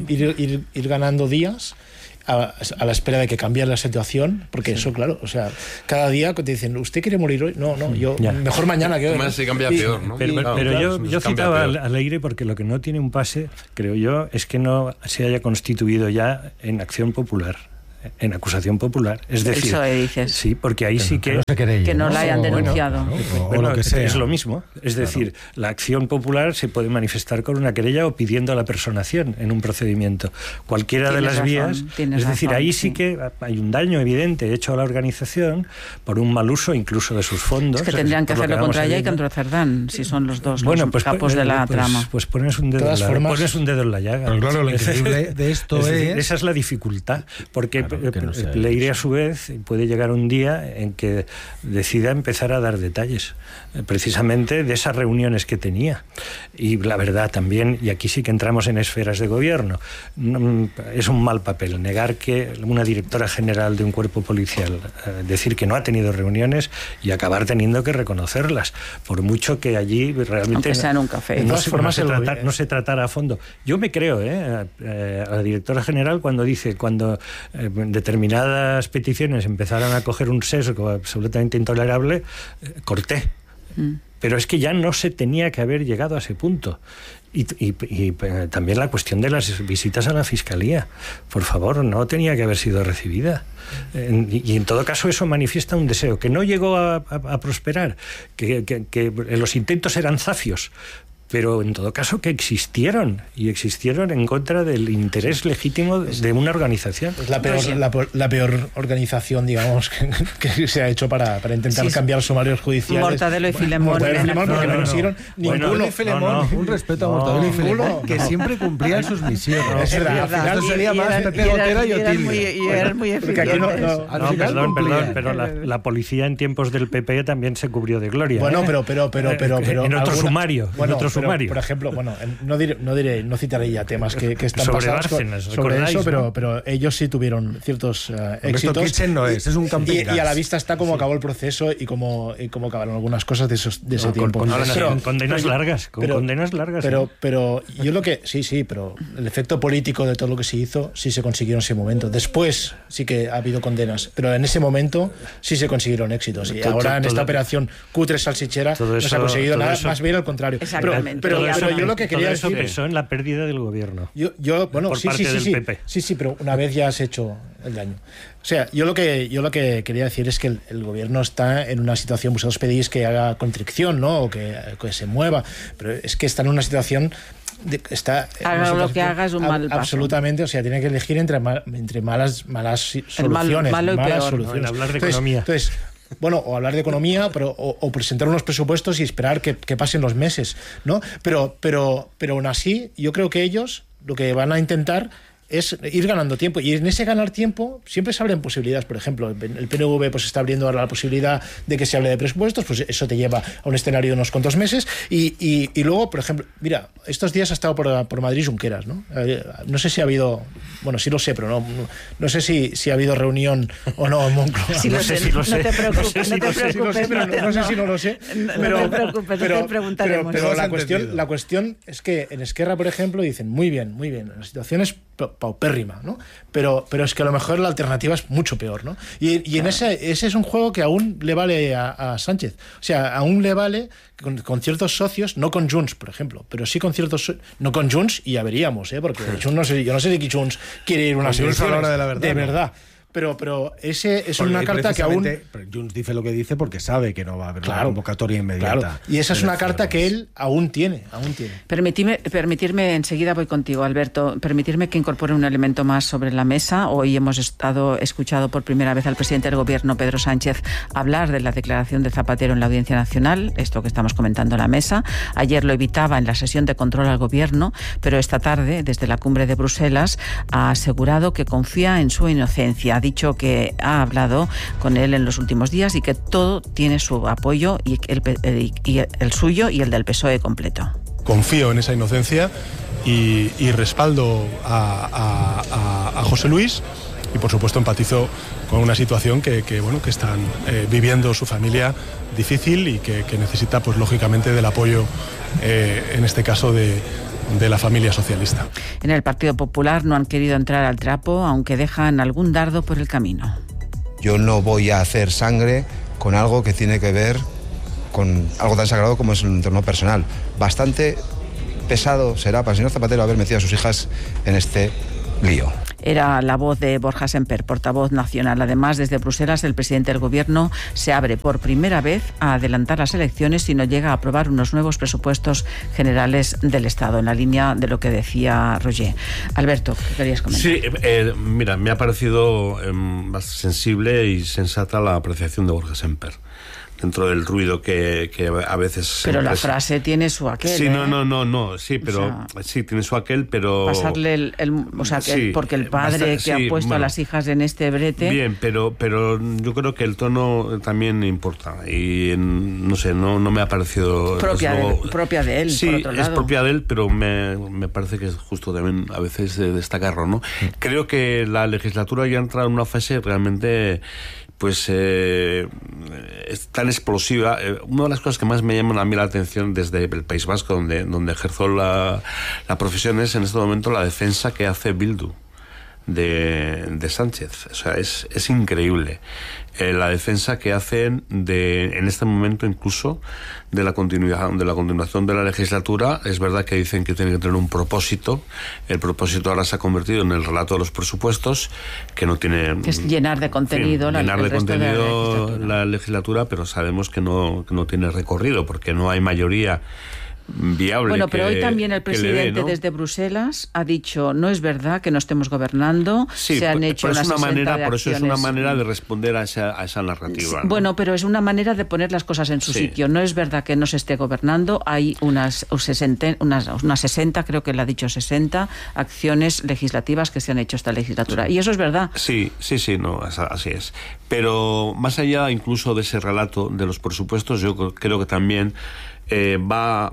Ir ganando días a la espera de que cambie la situación, porque eso, claro, o sea, cada día te dicen, ¿usted quiere morir hoy? No, yo mejor mañana que hoy. Además se cambia peor, ¿no? Pero yo citaba al Leire porque lo que no tiene un pase, creo yo, es que no se haya constituido ya en Acción Popular, en acusación popular. Es decir, eso dices. Sí, porque ahí sí que... Que no la hayan denunciado. Bueno, lo que sea. Es lo mismo. Es decir, la acción popular se puede manifestar con una querella o pidiendo la personación en un procedimiento. Cualquiera de las vías. Es decir, ahí sí que hay un daño evidente hecho a la organización por un mal uso incluso de sus fondos. Es que tendrían que hacerlo contra ella y contra Cerdán, si son los dos los capos de la trama. Pues pones un dedo en la llaga. Pero claro, lo increíble de esto es... Esa es la dificultad, porque Leire a su vez puede llegar un día en que decida empezar a dar detalles precisamente de esas reuniones que tenía. Y la verdad también, y aquí sí que entramos en esferas de gobierno, es un mal papel negar que una directora general de un cuerpo policial decir que no ha tenido reuniones y acabar teniendo que reconocerlas, por mucho que allí realmente aunque sea en un café. No se tratara a fondo. Yo me creo a la directora general cuando dice, cuando determinadas peticiones empezaron a coger un sesgo absolutamente intolerable, corté. Pero es que ya no se tenía que haber llegado a ese punto. Y también la cuestión de las visitas a la Fiscalía. Por favor, no tenía que haber sido recibida. Y en todo caso eso manifiesta un deseo que no llegó a prosperar, que los intentos eran zafios, pero en todo caso que existieron en contra del interés legítimo de una organización. Es la peor organización, digamos, que se ha hecho para intentar cambiar sumarios judiciales. Mortadelo y Filemón. Porque no consiguieron ninguno. Un respeto a Mortadelo y Filemón, que siempre cumplían sus misiones. Es verdad. Esto sería más Pepe Gotera y Otilio. Y eran muy eficientes. Perdón, pero la policía en tiempos del PP también se cubrió de gloria. Bueno, pero en otro sumario. Por ejemplo, no citaré ya temas que están sobre pasados Bárcenas, sobre eso, pero ellos sí tuvieron ciertos éxitos. Esto no es un camping y a la vista está cómo acabó el proceso y cómo acabaron algunas cosas de ese tiempo. Con condenas largas. Pero yo lo que... Sí, pero el efecto político de todo lo que se hizo sí se consiguió en ese momento. Después sí que ha habido condenas, pero en ese momento sí se consiguieron éxitos. Y ahora en esta operación cutre salchichera no se ha conseguido nada, más bien al contrario. Pero yo lo que quería decir... Eso pensó en la pérdida del gobierno. Por parte del PP. Sí, pero una vez ya has hecho el daño. O sea, yo lo que quería decir es que el gobierno está en una situación, vosotros pedís que haga contrición, ¿no? O que se mueva, pero es que está en una situación... Haga lo que haga es un mal paso. Absolutamente, o sea, tiene que elegir entre malas soluciones. Malo y peor. Soluciones. Hablar de economía. Entonces, o hablar de economía, o presentar unos presupuestos y esperar que pasen los meses, ¿no? Pero aún así, yo creo que ellos lo que van a intentar es ir ganando tiempo, y en ese ganar tiempo siempre se abren posibilidades. Por ejemplo, el PNV pues está abriendo ahora la posibilidad de que se hable de presupuestos, pues eso te lleva a un escenario de unos cuantos meses, y luego, por ejemplo, mira, estos días ha estado por Madrid Junqueras, ¿no? No sé si ha habido, bueno, sí lo sé, pero no sé si ha habido reunión o no en Moncloa. Sí, no sé si lo sé. No te preocupes, no sé si no lo sé. No te preocupes, te preguntaremos. Pero la cuestión es que en Esquerra, por ejemplo, dicen muy bien, la situación es paupérrima, ¿no? Pero es que a lo mejor la alternativa es mucho peor, ¿no? Y en ese es un juego que aún le vale a Sánchez. O sea, aún le vale con ciertos socios, no con Junts, por ejemplo, pero sí con ciertos... No con Junts, y ya veríamos, porque Junts yo no sé si Junts quiere ir a unas elecciones, a la hora de la verdad, de verdad. pero ese es una carta que aún... Junts dice lo que dice porque sabe que no va a haber una convocatoria inmediata. Claro. Y esa es una carta que él aún tiene. Permitirme, enseguida voy contigo, Alberto, permitirme que incorpore un elemento más sobre la mesa. Hoy hemos escuchado por primera vez al presidente del Gobierno, Pedro Sánchez, hablar de la declaración de Zapatero en la Audiencia Nacional, esto que estamos comentando en la mesa. Ayer lo evitaba en la sesión de control al Gobierno, pero esta tarde, desde la cumbre de Bruselas, ha asegurado que confía en su inocencia. Ha dicho que ha hablado con él en los últimos días y que todo tiene su apoyo, y el suyo y el del PSOE completo. Confío en esa inocencia y respaldo a José Luis, y por supuesto empatizo con una situación que están viviendo su familia difícil y que necesita, pues lógicamente, del apoyo, en este caso de la familia socialista. En el Partido Popular no han querido entrar al trapo, aunque dejan algún dardo por el camino. Yo no voy a hacer sangre con algo que tiene que ver con algo tan sagrado como es el entorno personal. Bastante pesado será para el señor Zapatero haber metido a sus hijas en este lío. Era la voz de Borja Semper, portavoz nacional. Además, desde Bruselas, el presidente del Gobierno se abre por primera vez a adelantar las elecciones si no llega a aprobar unos nuevos presupuestos generales del Estado, en la línea de lo que decía Roger. Alberto, ¿qué querías comentar? Sí, mira, me ha parecido más sensible y sensata la apreciación de Borja Semper, dentro del ruido que a veces... Pero la frase tiene su aquel. Sí, no, sí, pero... O sea, sí, tiene su aquel, pero... Pasarle o sea, que sí, porque el padre que ha puesto a las hijas en este brete... Bien, pero yo creo que el tono también importa. Y no sé, no me ha parecido... Propia de él, sí, por otro lado. Es propia de él, pero me parece que es justo también a veces destacarlo, ¿no? Creo que la legislatura ya ha entrado en una fase realmente... pues es tan explosiva. Una de las cosas que más me llaman a mí la atención desde el País Vasco, donde ejerzo la profesión, es en este momento la defensa que hace Bildu de Sánchez. O sea, es increíble la defensa que hacen en este momento incluso de la continuación de la legislatura. Es verdad que dicen que tiene que tener un propósito. El propósito ahora se ha convertido en el relato de los presupuestos, que no tiene... Que es llenar de contenido, la legislatura, pero sabemos que no tiene recorrido, porque no hay mayoría viable. Bueno, pero hoy también el presidente desde Bruselas ha dicho: no es verdad que no estemos gobernando, sí, se han hecho unas 60 de por eso acciones. es una manera de responder a esa narrativa, ¿no? Bueno, pero es una manera de poner las cosas en su sitio. No es verdad que no se esté gobernando, hay unas 60, creo que él ha dicho 60 acciones legislativas que se han hecho esta legislatura, y eso es verdad. Sí, no, así es. Pero más allá incluso de ese relato de los presupuestos, yo creo que también va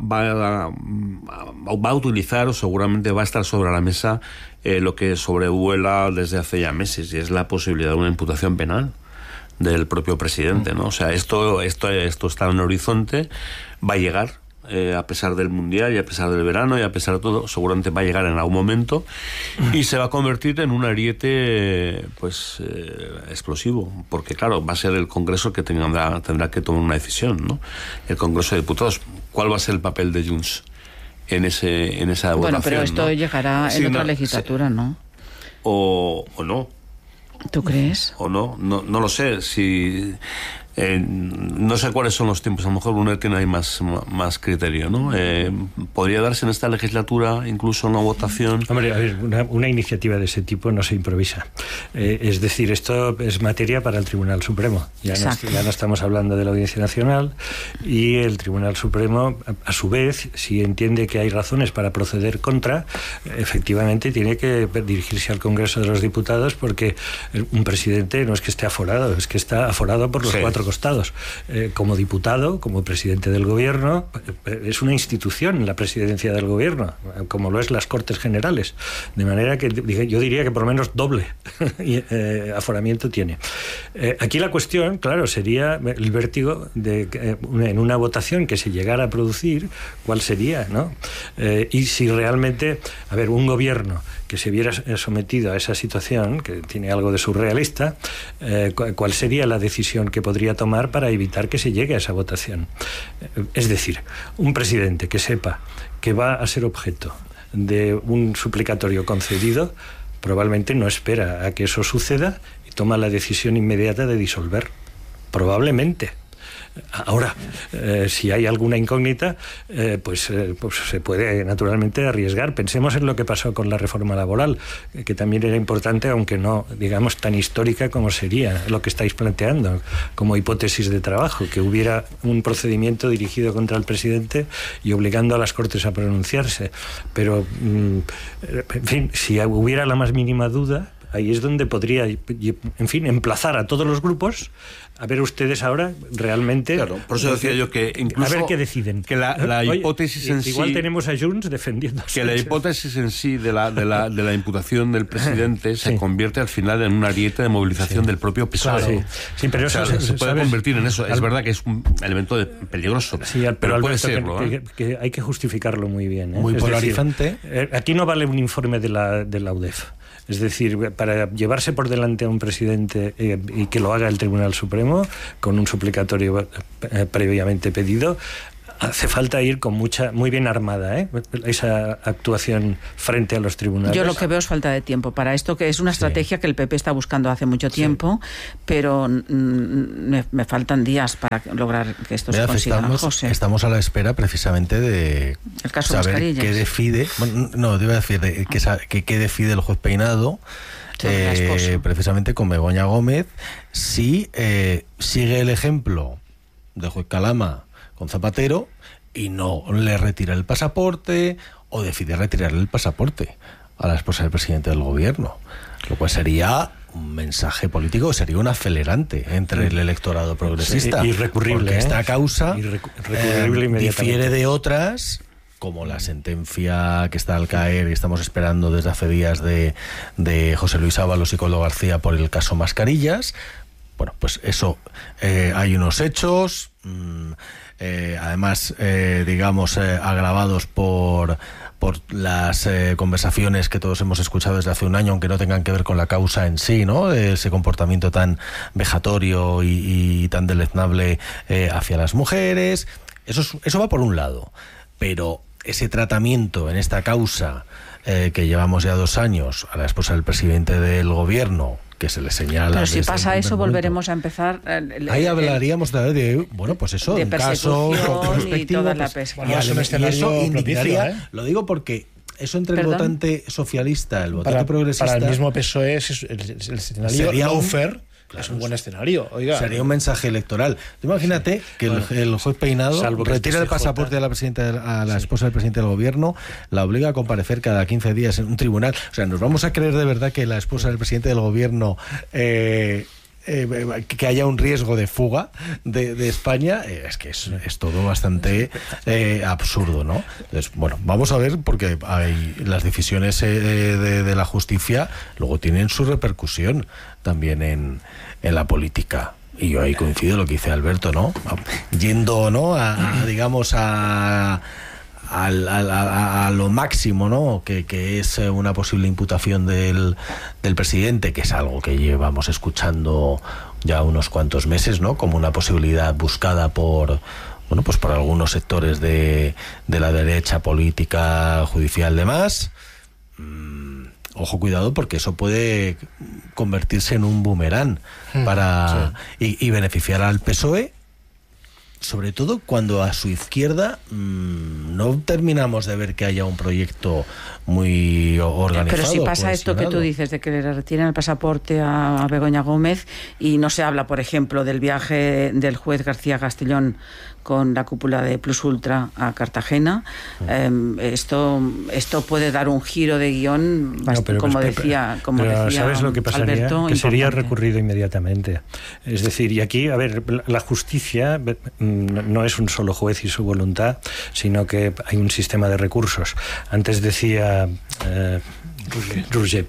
a utilizar, o seguramente va a estar sobre la mesa, lo que sobrevuela desde hace ya meses, y es la posibilidad de una imputación penal del propio presidente, ¿no? O sea, esto está en el horizonte, va a llegar, a pesar del Mundial y a pesar del verano y a pesar de todo, seguramente va a llegar en algún momento y se va a convertir en un ariete explosivo, porque claro, va a ser el Congreso que tendrá que tomar una decisión, ¿no? El Congreso de Diputados. ¿Cuál va a ser el papel de Junts en esa votación? Bueno, pero esto llegará en otra legislatura, ¿no? O no. ¿Tú crees? O no lo sé. Si no sé cuáles son los tiempos, a lo mejor uno tiene ahí más criterio, ¿no? ¿Podría darse en esta legislatura incluso una votación? Hombre, a ver, una iniciativa de ese tipo no se improvisa. Es decir, esto es materia para el Tribunal Supremo. Ya no estamos hablando de la Audiencia Nacional, y el Tribunal Supremo, a su vez, si entiende que hay razones para proceder contra, efectivamente tiene que dirigirse al Congreso de los Diputados, porque un presidente no es que esté aforado, es que está aforado por los cuatro costados. Como diputado, como presidente del Gobierno, es una institución la presidencia del Gobierno, como lo es las Cortes Generales, de manera que yo diría que por lo menos doble aforamiento tiene. Aquí la cuestión, claro, sería el vértigo de en una votación que se llegara a producir, ¿cuál sería, no? Y si realmente, un gobierno que se viera sometido a esa situación, que tiene algo de surrealista, ¿cuál sería la decisión que podría tomar para evitar que se llegue a esa votación? Es decir, un presidente que sepa que va a ser objeto de un suplicatorio concedido, probablemente no espera a que eso suceda, toma la decisión inmediata de disolver, probablemente. Ahora, si hay alguna incógnita, pues se puede naturalmente arriesgar. Pensemos en lo que pasó con la reforma laboral, que también era importante, aunque no, digamos, tan histórica como sería lo que estáis planteando, como hipótesis de trabajo, que hubiera un procedimiento dirigido contra el presidente y obligando a las Cortes a pronunciarse. Pero, en fin, si hubiera la más mínima duda, ahí es donde podría, en fin, emplazar a todos los grupos a ver ustedes ahora realmente... Claro, por eso decía yo que incluso... A ver qué deciden. Que la hipótesis en sí... Igual tenemos a Junts defendiéndose. Que la hipótesis en sí de la imputación del presidente se convierte al final en una ariete de movilización del propio PSOE. Claro. Sí, pero eso se puede convertir en eso. Es verdad que es un elemento peligroso, pero puede serlo. Que hay que justificarlo muy bien. Muy polarizante. Aquí no vale un informe de la UDEF. Es decir, para llevarse por delante a un presidente y que lo haga el Tribunal Supremo con un suplicatorio previamente pedido, hace falta ir con muy bien armada, esa actuación frente a los tribunales. Yo lo que veo es falta de tiempo para esto, que es una estrategia que el PP está buscando hace mucho tiempo, pero me faltan días para lograr que esto se consiga. Estamos a la espera precisamente de el caso saber Mascarillas. Qué decide, no, te iba a decir qué decide el juez Peinado, precisamente con Begoña Gómez, si sigue el ejemplo del juez Calama con Zapatero y no le retira el pasaporte o decide retirarle el pasaporte a la esposa del presidente del gobierno, lo cual sería un mensaje político, sería un acelerante entre el electorado progresista. Irrecurrible. Porque esta causa difiere de otras, como la sentencia que está al caer y estamos esperando desde hace días de José Luis Ábalos y Coldo García por el caso Mascarillas. Bueno, pues eso, hay unos hechos, además, agravados por las conversaciones que todos hemos escuchado desde hace un año, aunque no tengan que ver con la causa en sí, ¿no? Ese comportamiento tan vejatorio y tan deleznable hacia las mujeres. Eso va por un lado, pero ese tratamiento en esta causa que llevamos ya 2 años a la esposa del presidente del gobierno, que se le señala... Pero si pasa eso, volveremos a empezar... Ahí hablaríamos de un caso y toda la pesca. Y eso indignaría, lo digo porque eso entre el votante socialista, el votante progresista... Para el mismo PSOE el escenario lawfare. Claro, es un buen escenario. Oiga, sería un mensaje electoral. Imagínate que el juez Peinado retira el pasaporte a la esposa del presidente del gobierno, la obliga a comparecer cada 15 días en un tribunal. O sea, ¿nos vamos a creer de verdad que la esposa del presidente del gobierno que haya un riesgo de fuga de España? Es que es todo bastante absurdo, ¿no? Entonces, bueno, vamos a ver, porque las decisiones de la justicia luego tienen su repercusión también en la política. Y yo ahí coincido lo que dice Alberto, ¿no? Yendo, ¿no? a lo máximo, ¿no? Que es una posible imputación del presidente, que es algo que llevamos escuchando ya unos cuantos meses, ¿no? Como una posibilidad buscada por algunos sectores de la derecha política, judicial, demás. Ojo, cuidado, porque eso puede convertirse en un boomerang y beneficiar al PSOE, sobre todo cuando a su izquierda no terminamos de ver que haya un proyecto muy organizado. Pero si pasa esto que tú dices, de que le retiran el pasaporte a Begoña Gómez y no se habla, por ejemplo, del viaje del juez García Castellón con la cúpula de Plus Ultra a Cartagena, esto puede dar un giro de guión, como decía ¿sabes lo que pasaría? Alberto, que sería recurrido inmediatamente. Es decir, y aquí, a ver, la justicia no es un solo juez y su voluntad, sino que hay un sistema de recursos. Antes decía... Roger,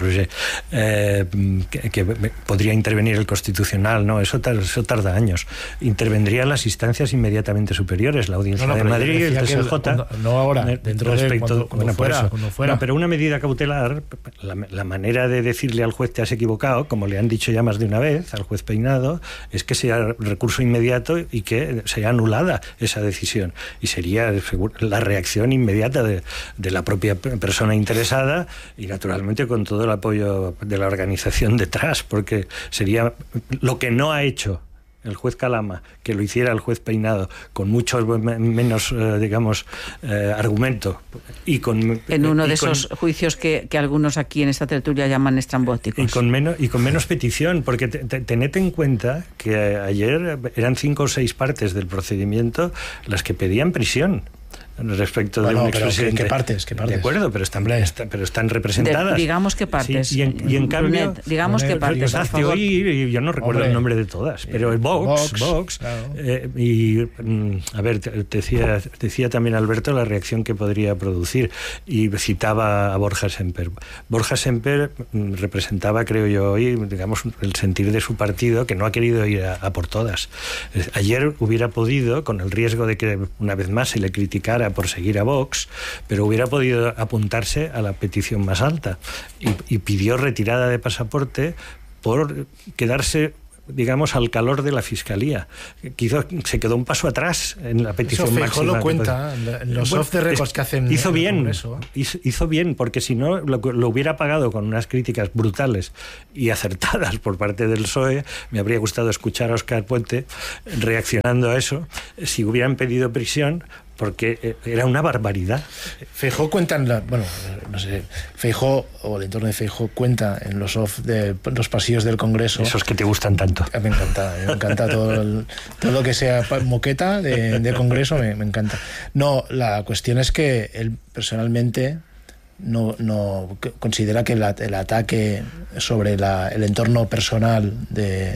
que podría intervenir el Constitucional, no, eso tarda años. Intervendrían las instancias inmediatamente superiores, la Audiencia de Madrid, el TSJ. No ahora, dentro respecto, cuando fuera. No, pero una medida cautelar, la manera de decirle al juez te has equivocado, como le han dicho ya más de una vez al juez Peinado, es que sea recurso inmediato y que sea anulada esa decisión. Y sería la reacción inmediata de la propia persona interesada y naturalmente con todo el apoyo de la organización detrás, porque sería lo que no ha hecho el juez Calama, que lo hiciera el juez Peinado, con mucho menos, argumento. Y en uno de esos juicios que algunos aquí en esta tertulia llaman estrambóticos. Y con menos petición, porque tened en cuenta que ayer eran 5 o 6 partes del procedimiento las que pedían prisión respecto de un expresidente. ¿Qué partes? De acuerdo, pero están representadas. Digamos que partes. Sí, y en cambio... Brunet, digamos que partes, por favor. Yo no recuerdo el nombre de todas, pero el Vox claro. A ver, decía también Alberto la reacción que podría producir, y citaba a Borja Semper. Borja Semper representaba, creo yo, hoy, digamos, el sentir de su partido, que no ha querido ir a por todas. Ayer hubiera podido, con el riesgo de que una vez más se le criticara por seguir a Vox, pero hubiera podido apuntarse a la petición más alta y pidió retirada de pasaporte por quedarse, digamos, al calor de la Fiscalía. Se quedó un paso atrás en la petición máxima. Eso Feijóo lo cuenta en los off the records que hacen. Hizo bien, porque si no lo hubiera pagado con unas críticas brutales y acertadas por parte del PSOE. Me habría gustado escuchar a Óscar Puente reaccionando a eso, si hubieran pedido prisión, porque era una barbaridad. Feijóo cuenta Feijóo, o el entorno de Feijóo, cuenta en los off de los pasillos del Congreso. Esos que te gustan tanto. Me encanta todo lo que sea moqueta de Congreso, me encanta. No, la cuestión es que él personalmente no considera que el ataque sobre el entorno personal de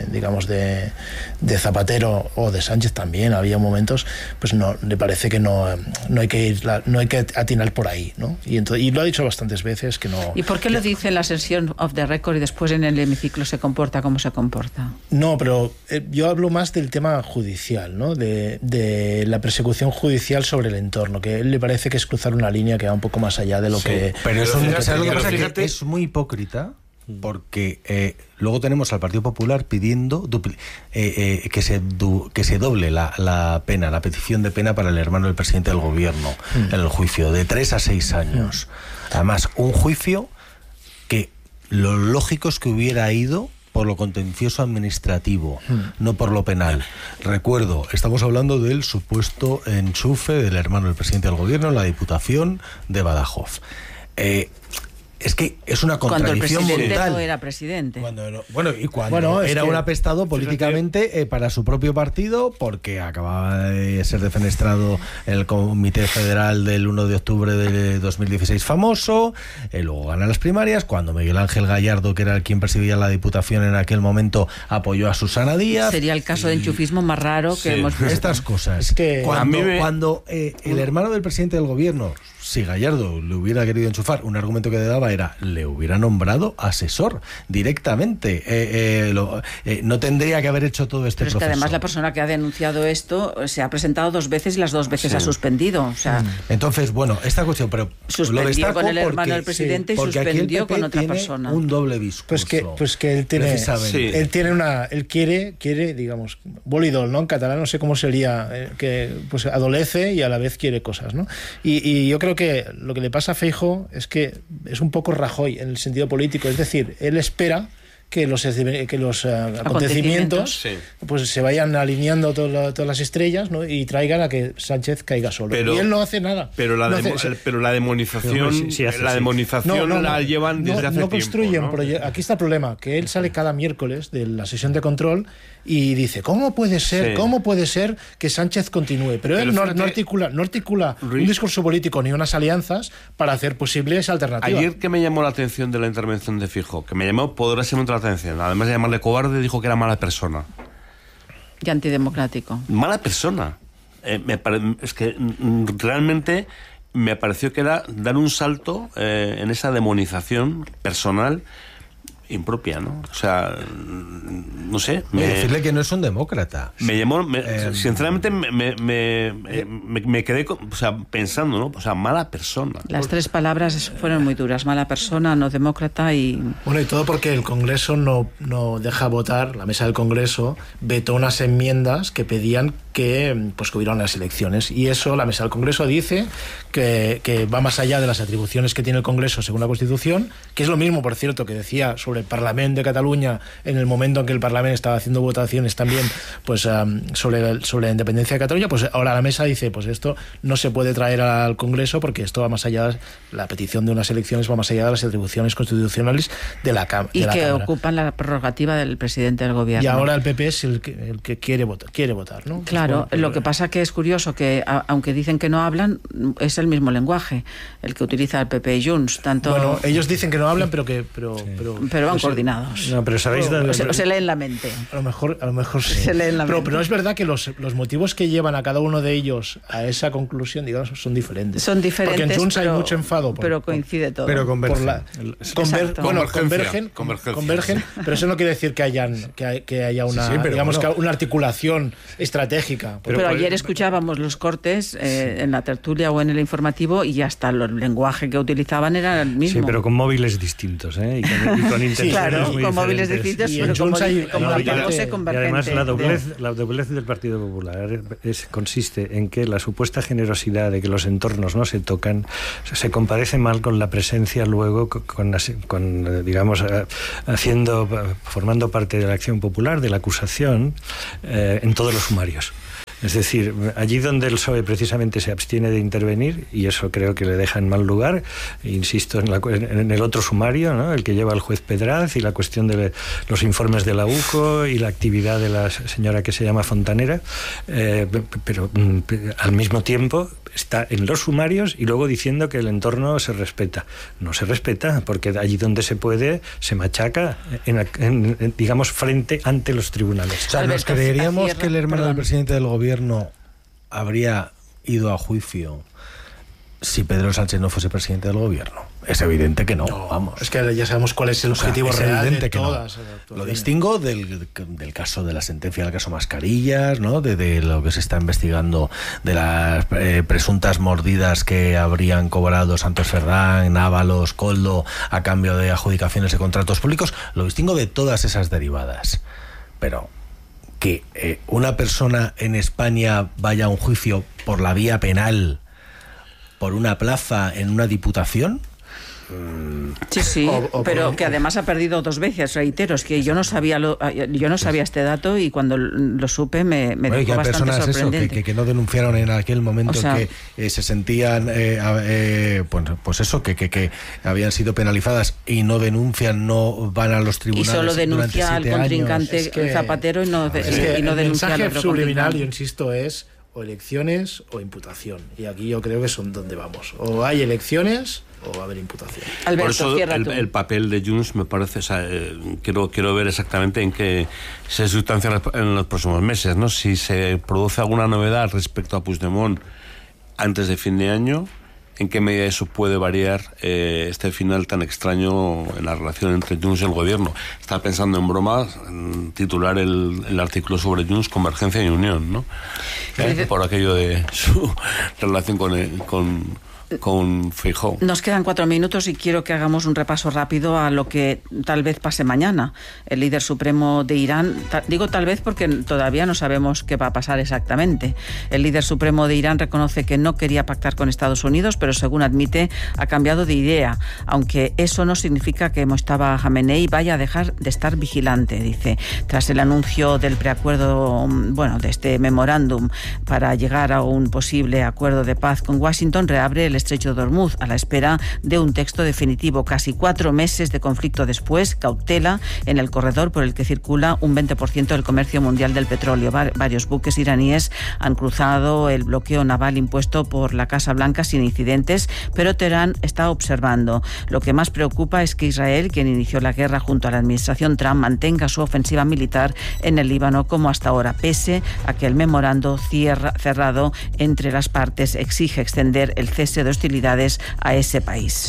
Zapatero o de Sánchez también había momentos, pues no le parece que no hay que atinar por ahí, ¿no? Y lo ha dicho bastantes veces que no. ¿Y por qué lo dice en la sesión off the record y después en el hemiciclo se comporta como se comporta? No, pero yo hablo más del tema judicial, ¿no? De la persecución judicial sobre el entorno, que a él le parece que es cruzar una línea que va un poco más allá de lo que... Pero eso fíjate, es muy hipócrita, porque luego tenemos al Partido Popular pidiendo que se doble la pena, la petición de pena para el hermano del presidente del gobierno en el juicio, de 3 a 6 años. Además, un juicio que lo lógico es que hubiera ido por lo contencioso administrativo, no por lo penal. Recuerdo, estamos hablando del supuesto enchufe del hermano del presidente del gobierno en la Diputación de Badajoz. Es que es una contradicción brutal. Cuando el presidente no era presidente. Cuando era un apestado políticamente para su propio partido, porque acababa de ser defenestrado el Comité Federal del 1 de octubre de 2016 famoso, luego gana las primarias, cuando Miguel Ángel Gallardo, que era quien presidía la Diputación en aquel momento, apoyó a Susana Díaz. Sería el caso de enchufismo más raro que hemos visto. Estas cosas. Es que cuando el hermano del presidente del gobierno, si Gallardo le hubiera querido enchufar, un argumento que le daba era, le hubiera nombrado asesor directamente. No tendría que haber hecho todo este proceso. Pero es que además la persona que ha denunciado esto se ha presentado 2 veces y las 2 veces ha suspendido. O sea, entonces, bueno, esta cuestión, pero suspendió lo destaco con el hermano del presidente y suspendió con otra persona. Un doble discurso. Pues que él tiene, él quiere, digamos, bolidol, ¿no? En catalán no sé cómo sería, que pues adolece y a la vez quiere cosas, ¿no? Y yo creo que lo que le pasa a Feijóo es que es un poco Rajoy en el sentido político, es decir, él espera que los acontecimientos pues se vayan alineando todas las estrellas, ¿no? Y traigan a que Sánchez caiga solo. Y él no hace nada. Pero la demonización la llevan desde hace tiempo. Construyen aquí está el problema, que él sale cada miércoles de la sesión de control y dice, ¿cómo puede ser que Sánchez continúe? Pero él no articula un discurso político ni unas alianzas para hacer posible esa alternativa. Ayer que me llamó la atención de la intervención de Feijóo, que me llamó poderosamente la atención, además de llamarle cobarde, dijo que era mala persona. Y antidemocrático. Mala persona. Es que realmente me pareció que era dar un salto en esa demonización personal impropia, ¿no? O sea, no sé. Decirle que no es un demócrata. Me llamó, sinceramente, me quedé pensando, ¿no? O sea, mala persona. Las 3 palabras fueron muy duras. Mala persona, no demócrata y... Bueno, y todo porque el Congreso no deja votar, la mesa del Congreso vetó unas enmiendas que pedían que hubiera unas elecciones. Y eso, la mesa del Congreso dice que va más allá de las atribuciones que tiene el Congreso según la Constitución, que es lo mismo, por cierto, que decía sobre el Parlamento de Cataluña en el momento en que el Parlamento estaba haciendo votaciones también sobre la independencia de Cataluña. Pues ahora la mesa dice, pues esto no se puede traer al Congreso porque esto va más allá, la petición de unas elecciones va más allá de las atribuciones constitucionales de la Cámara. Y que ocupan la prerrogativa del presidente del Gobierno. Y ahora el PP es el que quiere votar, ¿no? Claro, lo que pasa que es curioso que, aunque dicen que no hablan, es el mismo lenguaje el que utiliza el PP y Junts. Bueno, ellos dicen que no hablan, pero van coordinados. No, pero sabéis se leen la mente. A lo mejor sí. Se leen la mente. Pero es verdad que los motivos que llevan a cada uno de ellos a esa conclusión, digamos, son diferentes. Porque en Junts hay mucho enfado. Pero coincide todo. Pero convergen. Convergen, pero eso no quiere decir que haya una articulación estratégica. Pero ayer escuchábamos los cortes en la tertulia o en el informativo y hasta el lenguaje que utilizaban era el mismo. Sí, pero con móviles distintos, ¿eh? Y con intenciones muy con móviles distintos, pero y además la doblez del Partido Popular consiste en que la supuesta generosidad de que los entornos no se tocan se comparece mal con la presencia luego digamos, formando parte de la acción popular, de la acusación, en todos los sumarios. Es decir, allí donde el PSOE precisamente se abstiene de intervenir, y eso creo que le deja en mal lugar, insisto en el otro sumario, ¿no? El que lleva el juez Pedraz y la cuestión de los informes de la UCO y la actividad de la señora que se llama Fontanera, pero al mismo tiempo está en los sumarios y luego diciendo que el entorno se respeta. No se respeta, porque allí donde se puede se machaca, digamos, ante los tribunales. O sea, ¿nos creeríamos que el hermano del presidente del Gobierno habría ido a juicio si Pedro Sánchez no fuese presidente del Gobierno? Es evidente que no, vamos. Es que ya sabemos cuál es el objetivo real de todas. Lo distingo del caso de la sentencia del caso Mascarillas, ¿no? De lo que se está investigando, de las presuntas mordidas que habrían cobrado Santos Cerdán, Ábalos, Koldo a cambio de adjudicaciones de contratos públicos. Lo distingo de todas esas derivadas. Pero que una persona en España vaya a un juicio por la vía penal por una plaza en una diputación. Sí, pero que además ha perdido 2 veces, reitero, es que yo no sabía este dato y cuando lo supe me dejó bastante sorprendente. Que no denunciaron en aquel momento, o sea, que se sentían pues eso, que habían sido penalizadas y no denuncian, no van a los tribunales. Y solo denuncia al contrincante Zapatero y no denuncia el mensaje subliminal, yo insisto, es o elecciones o imputación. Y aquí yo creo que son donde vamos. O hay elecciones o va a haber imputación. Alberto, por eso el papel de Junts me parece, quiero ver exactamente en qué se sustancia en los próximos meses, ¿no? Si se produce alguna novedad respecto a Puigdemont antes de fin de año, en qué medida eso puede variar este final tan extraño en la relación entre Junts y el Gobierno. Estaba pensando en broma en titular el artículo sobre Junts, Convergencia y Unión, ¿no? Por aquello de su relación con Feijóo. Nos quedan 4 minutos y quiero que hagamos un repaso rápido a lo que tal vez pase mañana. El líder supremo de Irán, digo tal vez porque todavía no sabemos qué va a pasar exactamente. El líder supremo de Irán reconoce que no quería pactar con Estados Unidos, pero según admite ha cambiado de idea, aunque eso no significa que Mojtaba Khamenei vaya a dejar de estar vigilante, dice. Tras el anuncio del preacuerdo, de este memorándum para llegar a un posible acuerdo de paz con Washington, reabre el estrecho de Hormuz a la espera de un texto definitivo. Casi 4 meses de conflicto después, cautela en el corredor por el que circula un 20% del comercio mundial del petróleo. Varios buques iraníes han cruzado el bloqueo naval impuesto por la Casa Blanca sin incidentes, pero Teherán está observando. Lo que más preocupa es que Israel, quien inició la guerra junto a la administración Trump, mantenga su ofensiva militar en el Líbano como hasta ahora, pese a que el memorando cerrado entre las partes exige extender el cese de hostilidades a ese país.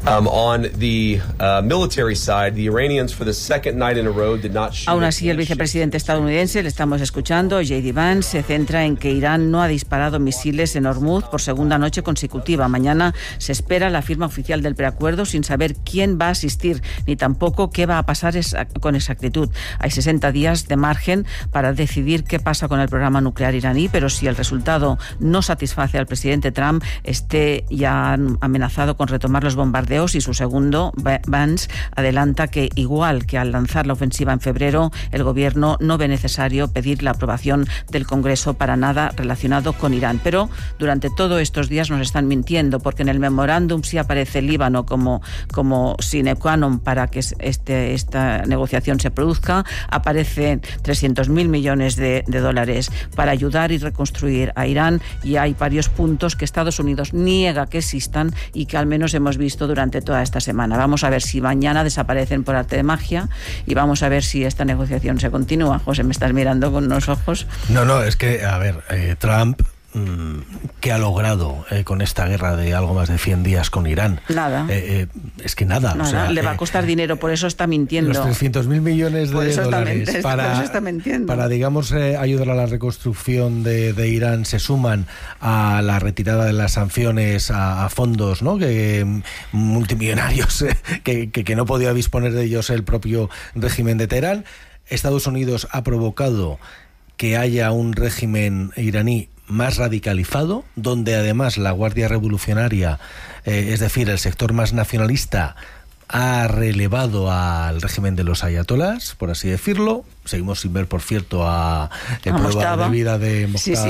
Aún así, el vicepresidente estadounidense, le estamos escuchando, J.D. Vance, se centra en que Irán no ha disparado misiles en Hormuz por segunda noche consecutiva. Mañana se espera la firma oficial del preacuerdo sin saber quién va a asistir ni tampoco qué va a pasar con exactitud. Hay 60 días de margen para decidir qué pasa con el programa nuclear iraní, pero si el resultado no satisface al presidente Trump, ya han amenazado con retomar los bombardeos, y su segundo, Vance, adelanta que igual que al lanzar la ofensiva en febrero, el gobierno no ve necesario pedir la aprobación del Congreso para nada relacionado con Irán. Pero durante todos estos días nos están mintiendo, porque en el memorándum sí aparece el Líbano como sine qua non para que esta negociación se produzca. Aparecen 300.000 millones de dólares para ayudar y reconstruir a Irán, y hay varios puntos que Estados Unidos niega que existan y que al menos hemos visto durante toda esta semana. Vamos a ver si mañana desaparecen por arte de magia, y vamos a ver si esta negociación se continúa. José, me estás mirando con unos ojos. No, es que, a ver, Trump, ¿qué ha logrado con esta guerra de algo más de 100 días con Irán? Nada. Es que nada. O sea, le va a costar dinero, por eso está mintiendo. Los 300.000 millones de dólares para, digamos, ayudar a la reconstrucción de Irán se suman a la retirada de las sanciones a fondos, ¿no?, que multimillonarios que no podía disponer de ellos el propio régimen de Teherán. Estados Unidos ha provocado que haya un régimen iraní más radicalizado, donde además la Guardia Revolucionaria, es decir, el sector más nacionalista, ha relevado al régimen de los ayatolás, por así decirlo. Seguimos sin ver, por cierto, a prueba de vida de Mokhtar.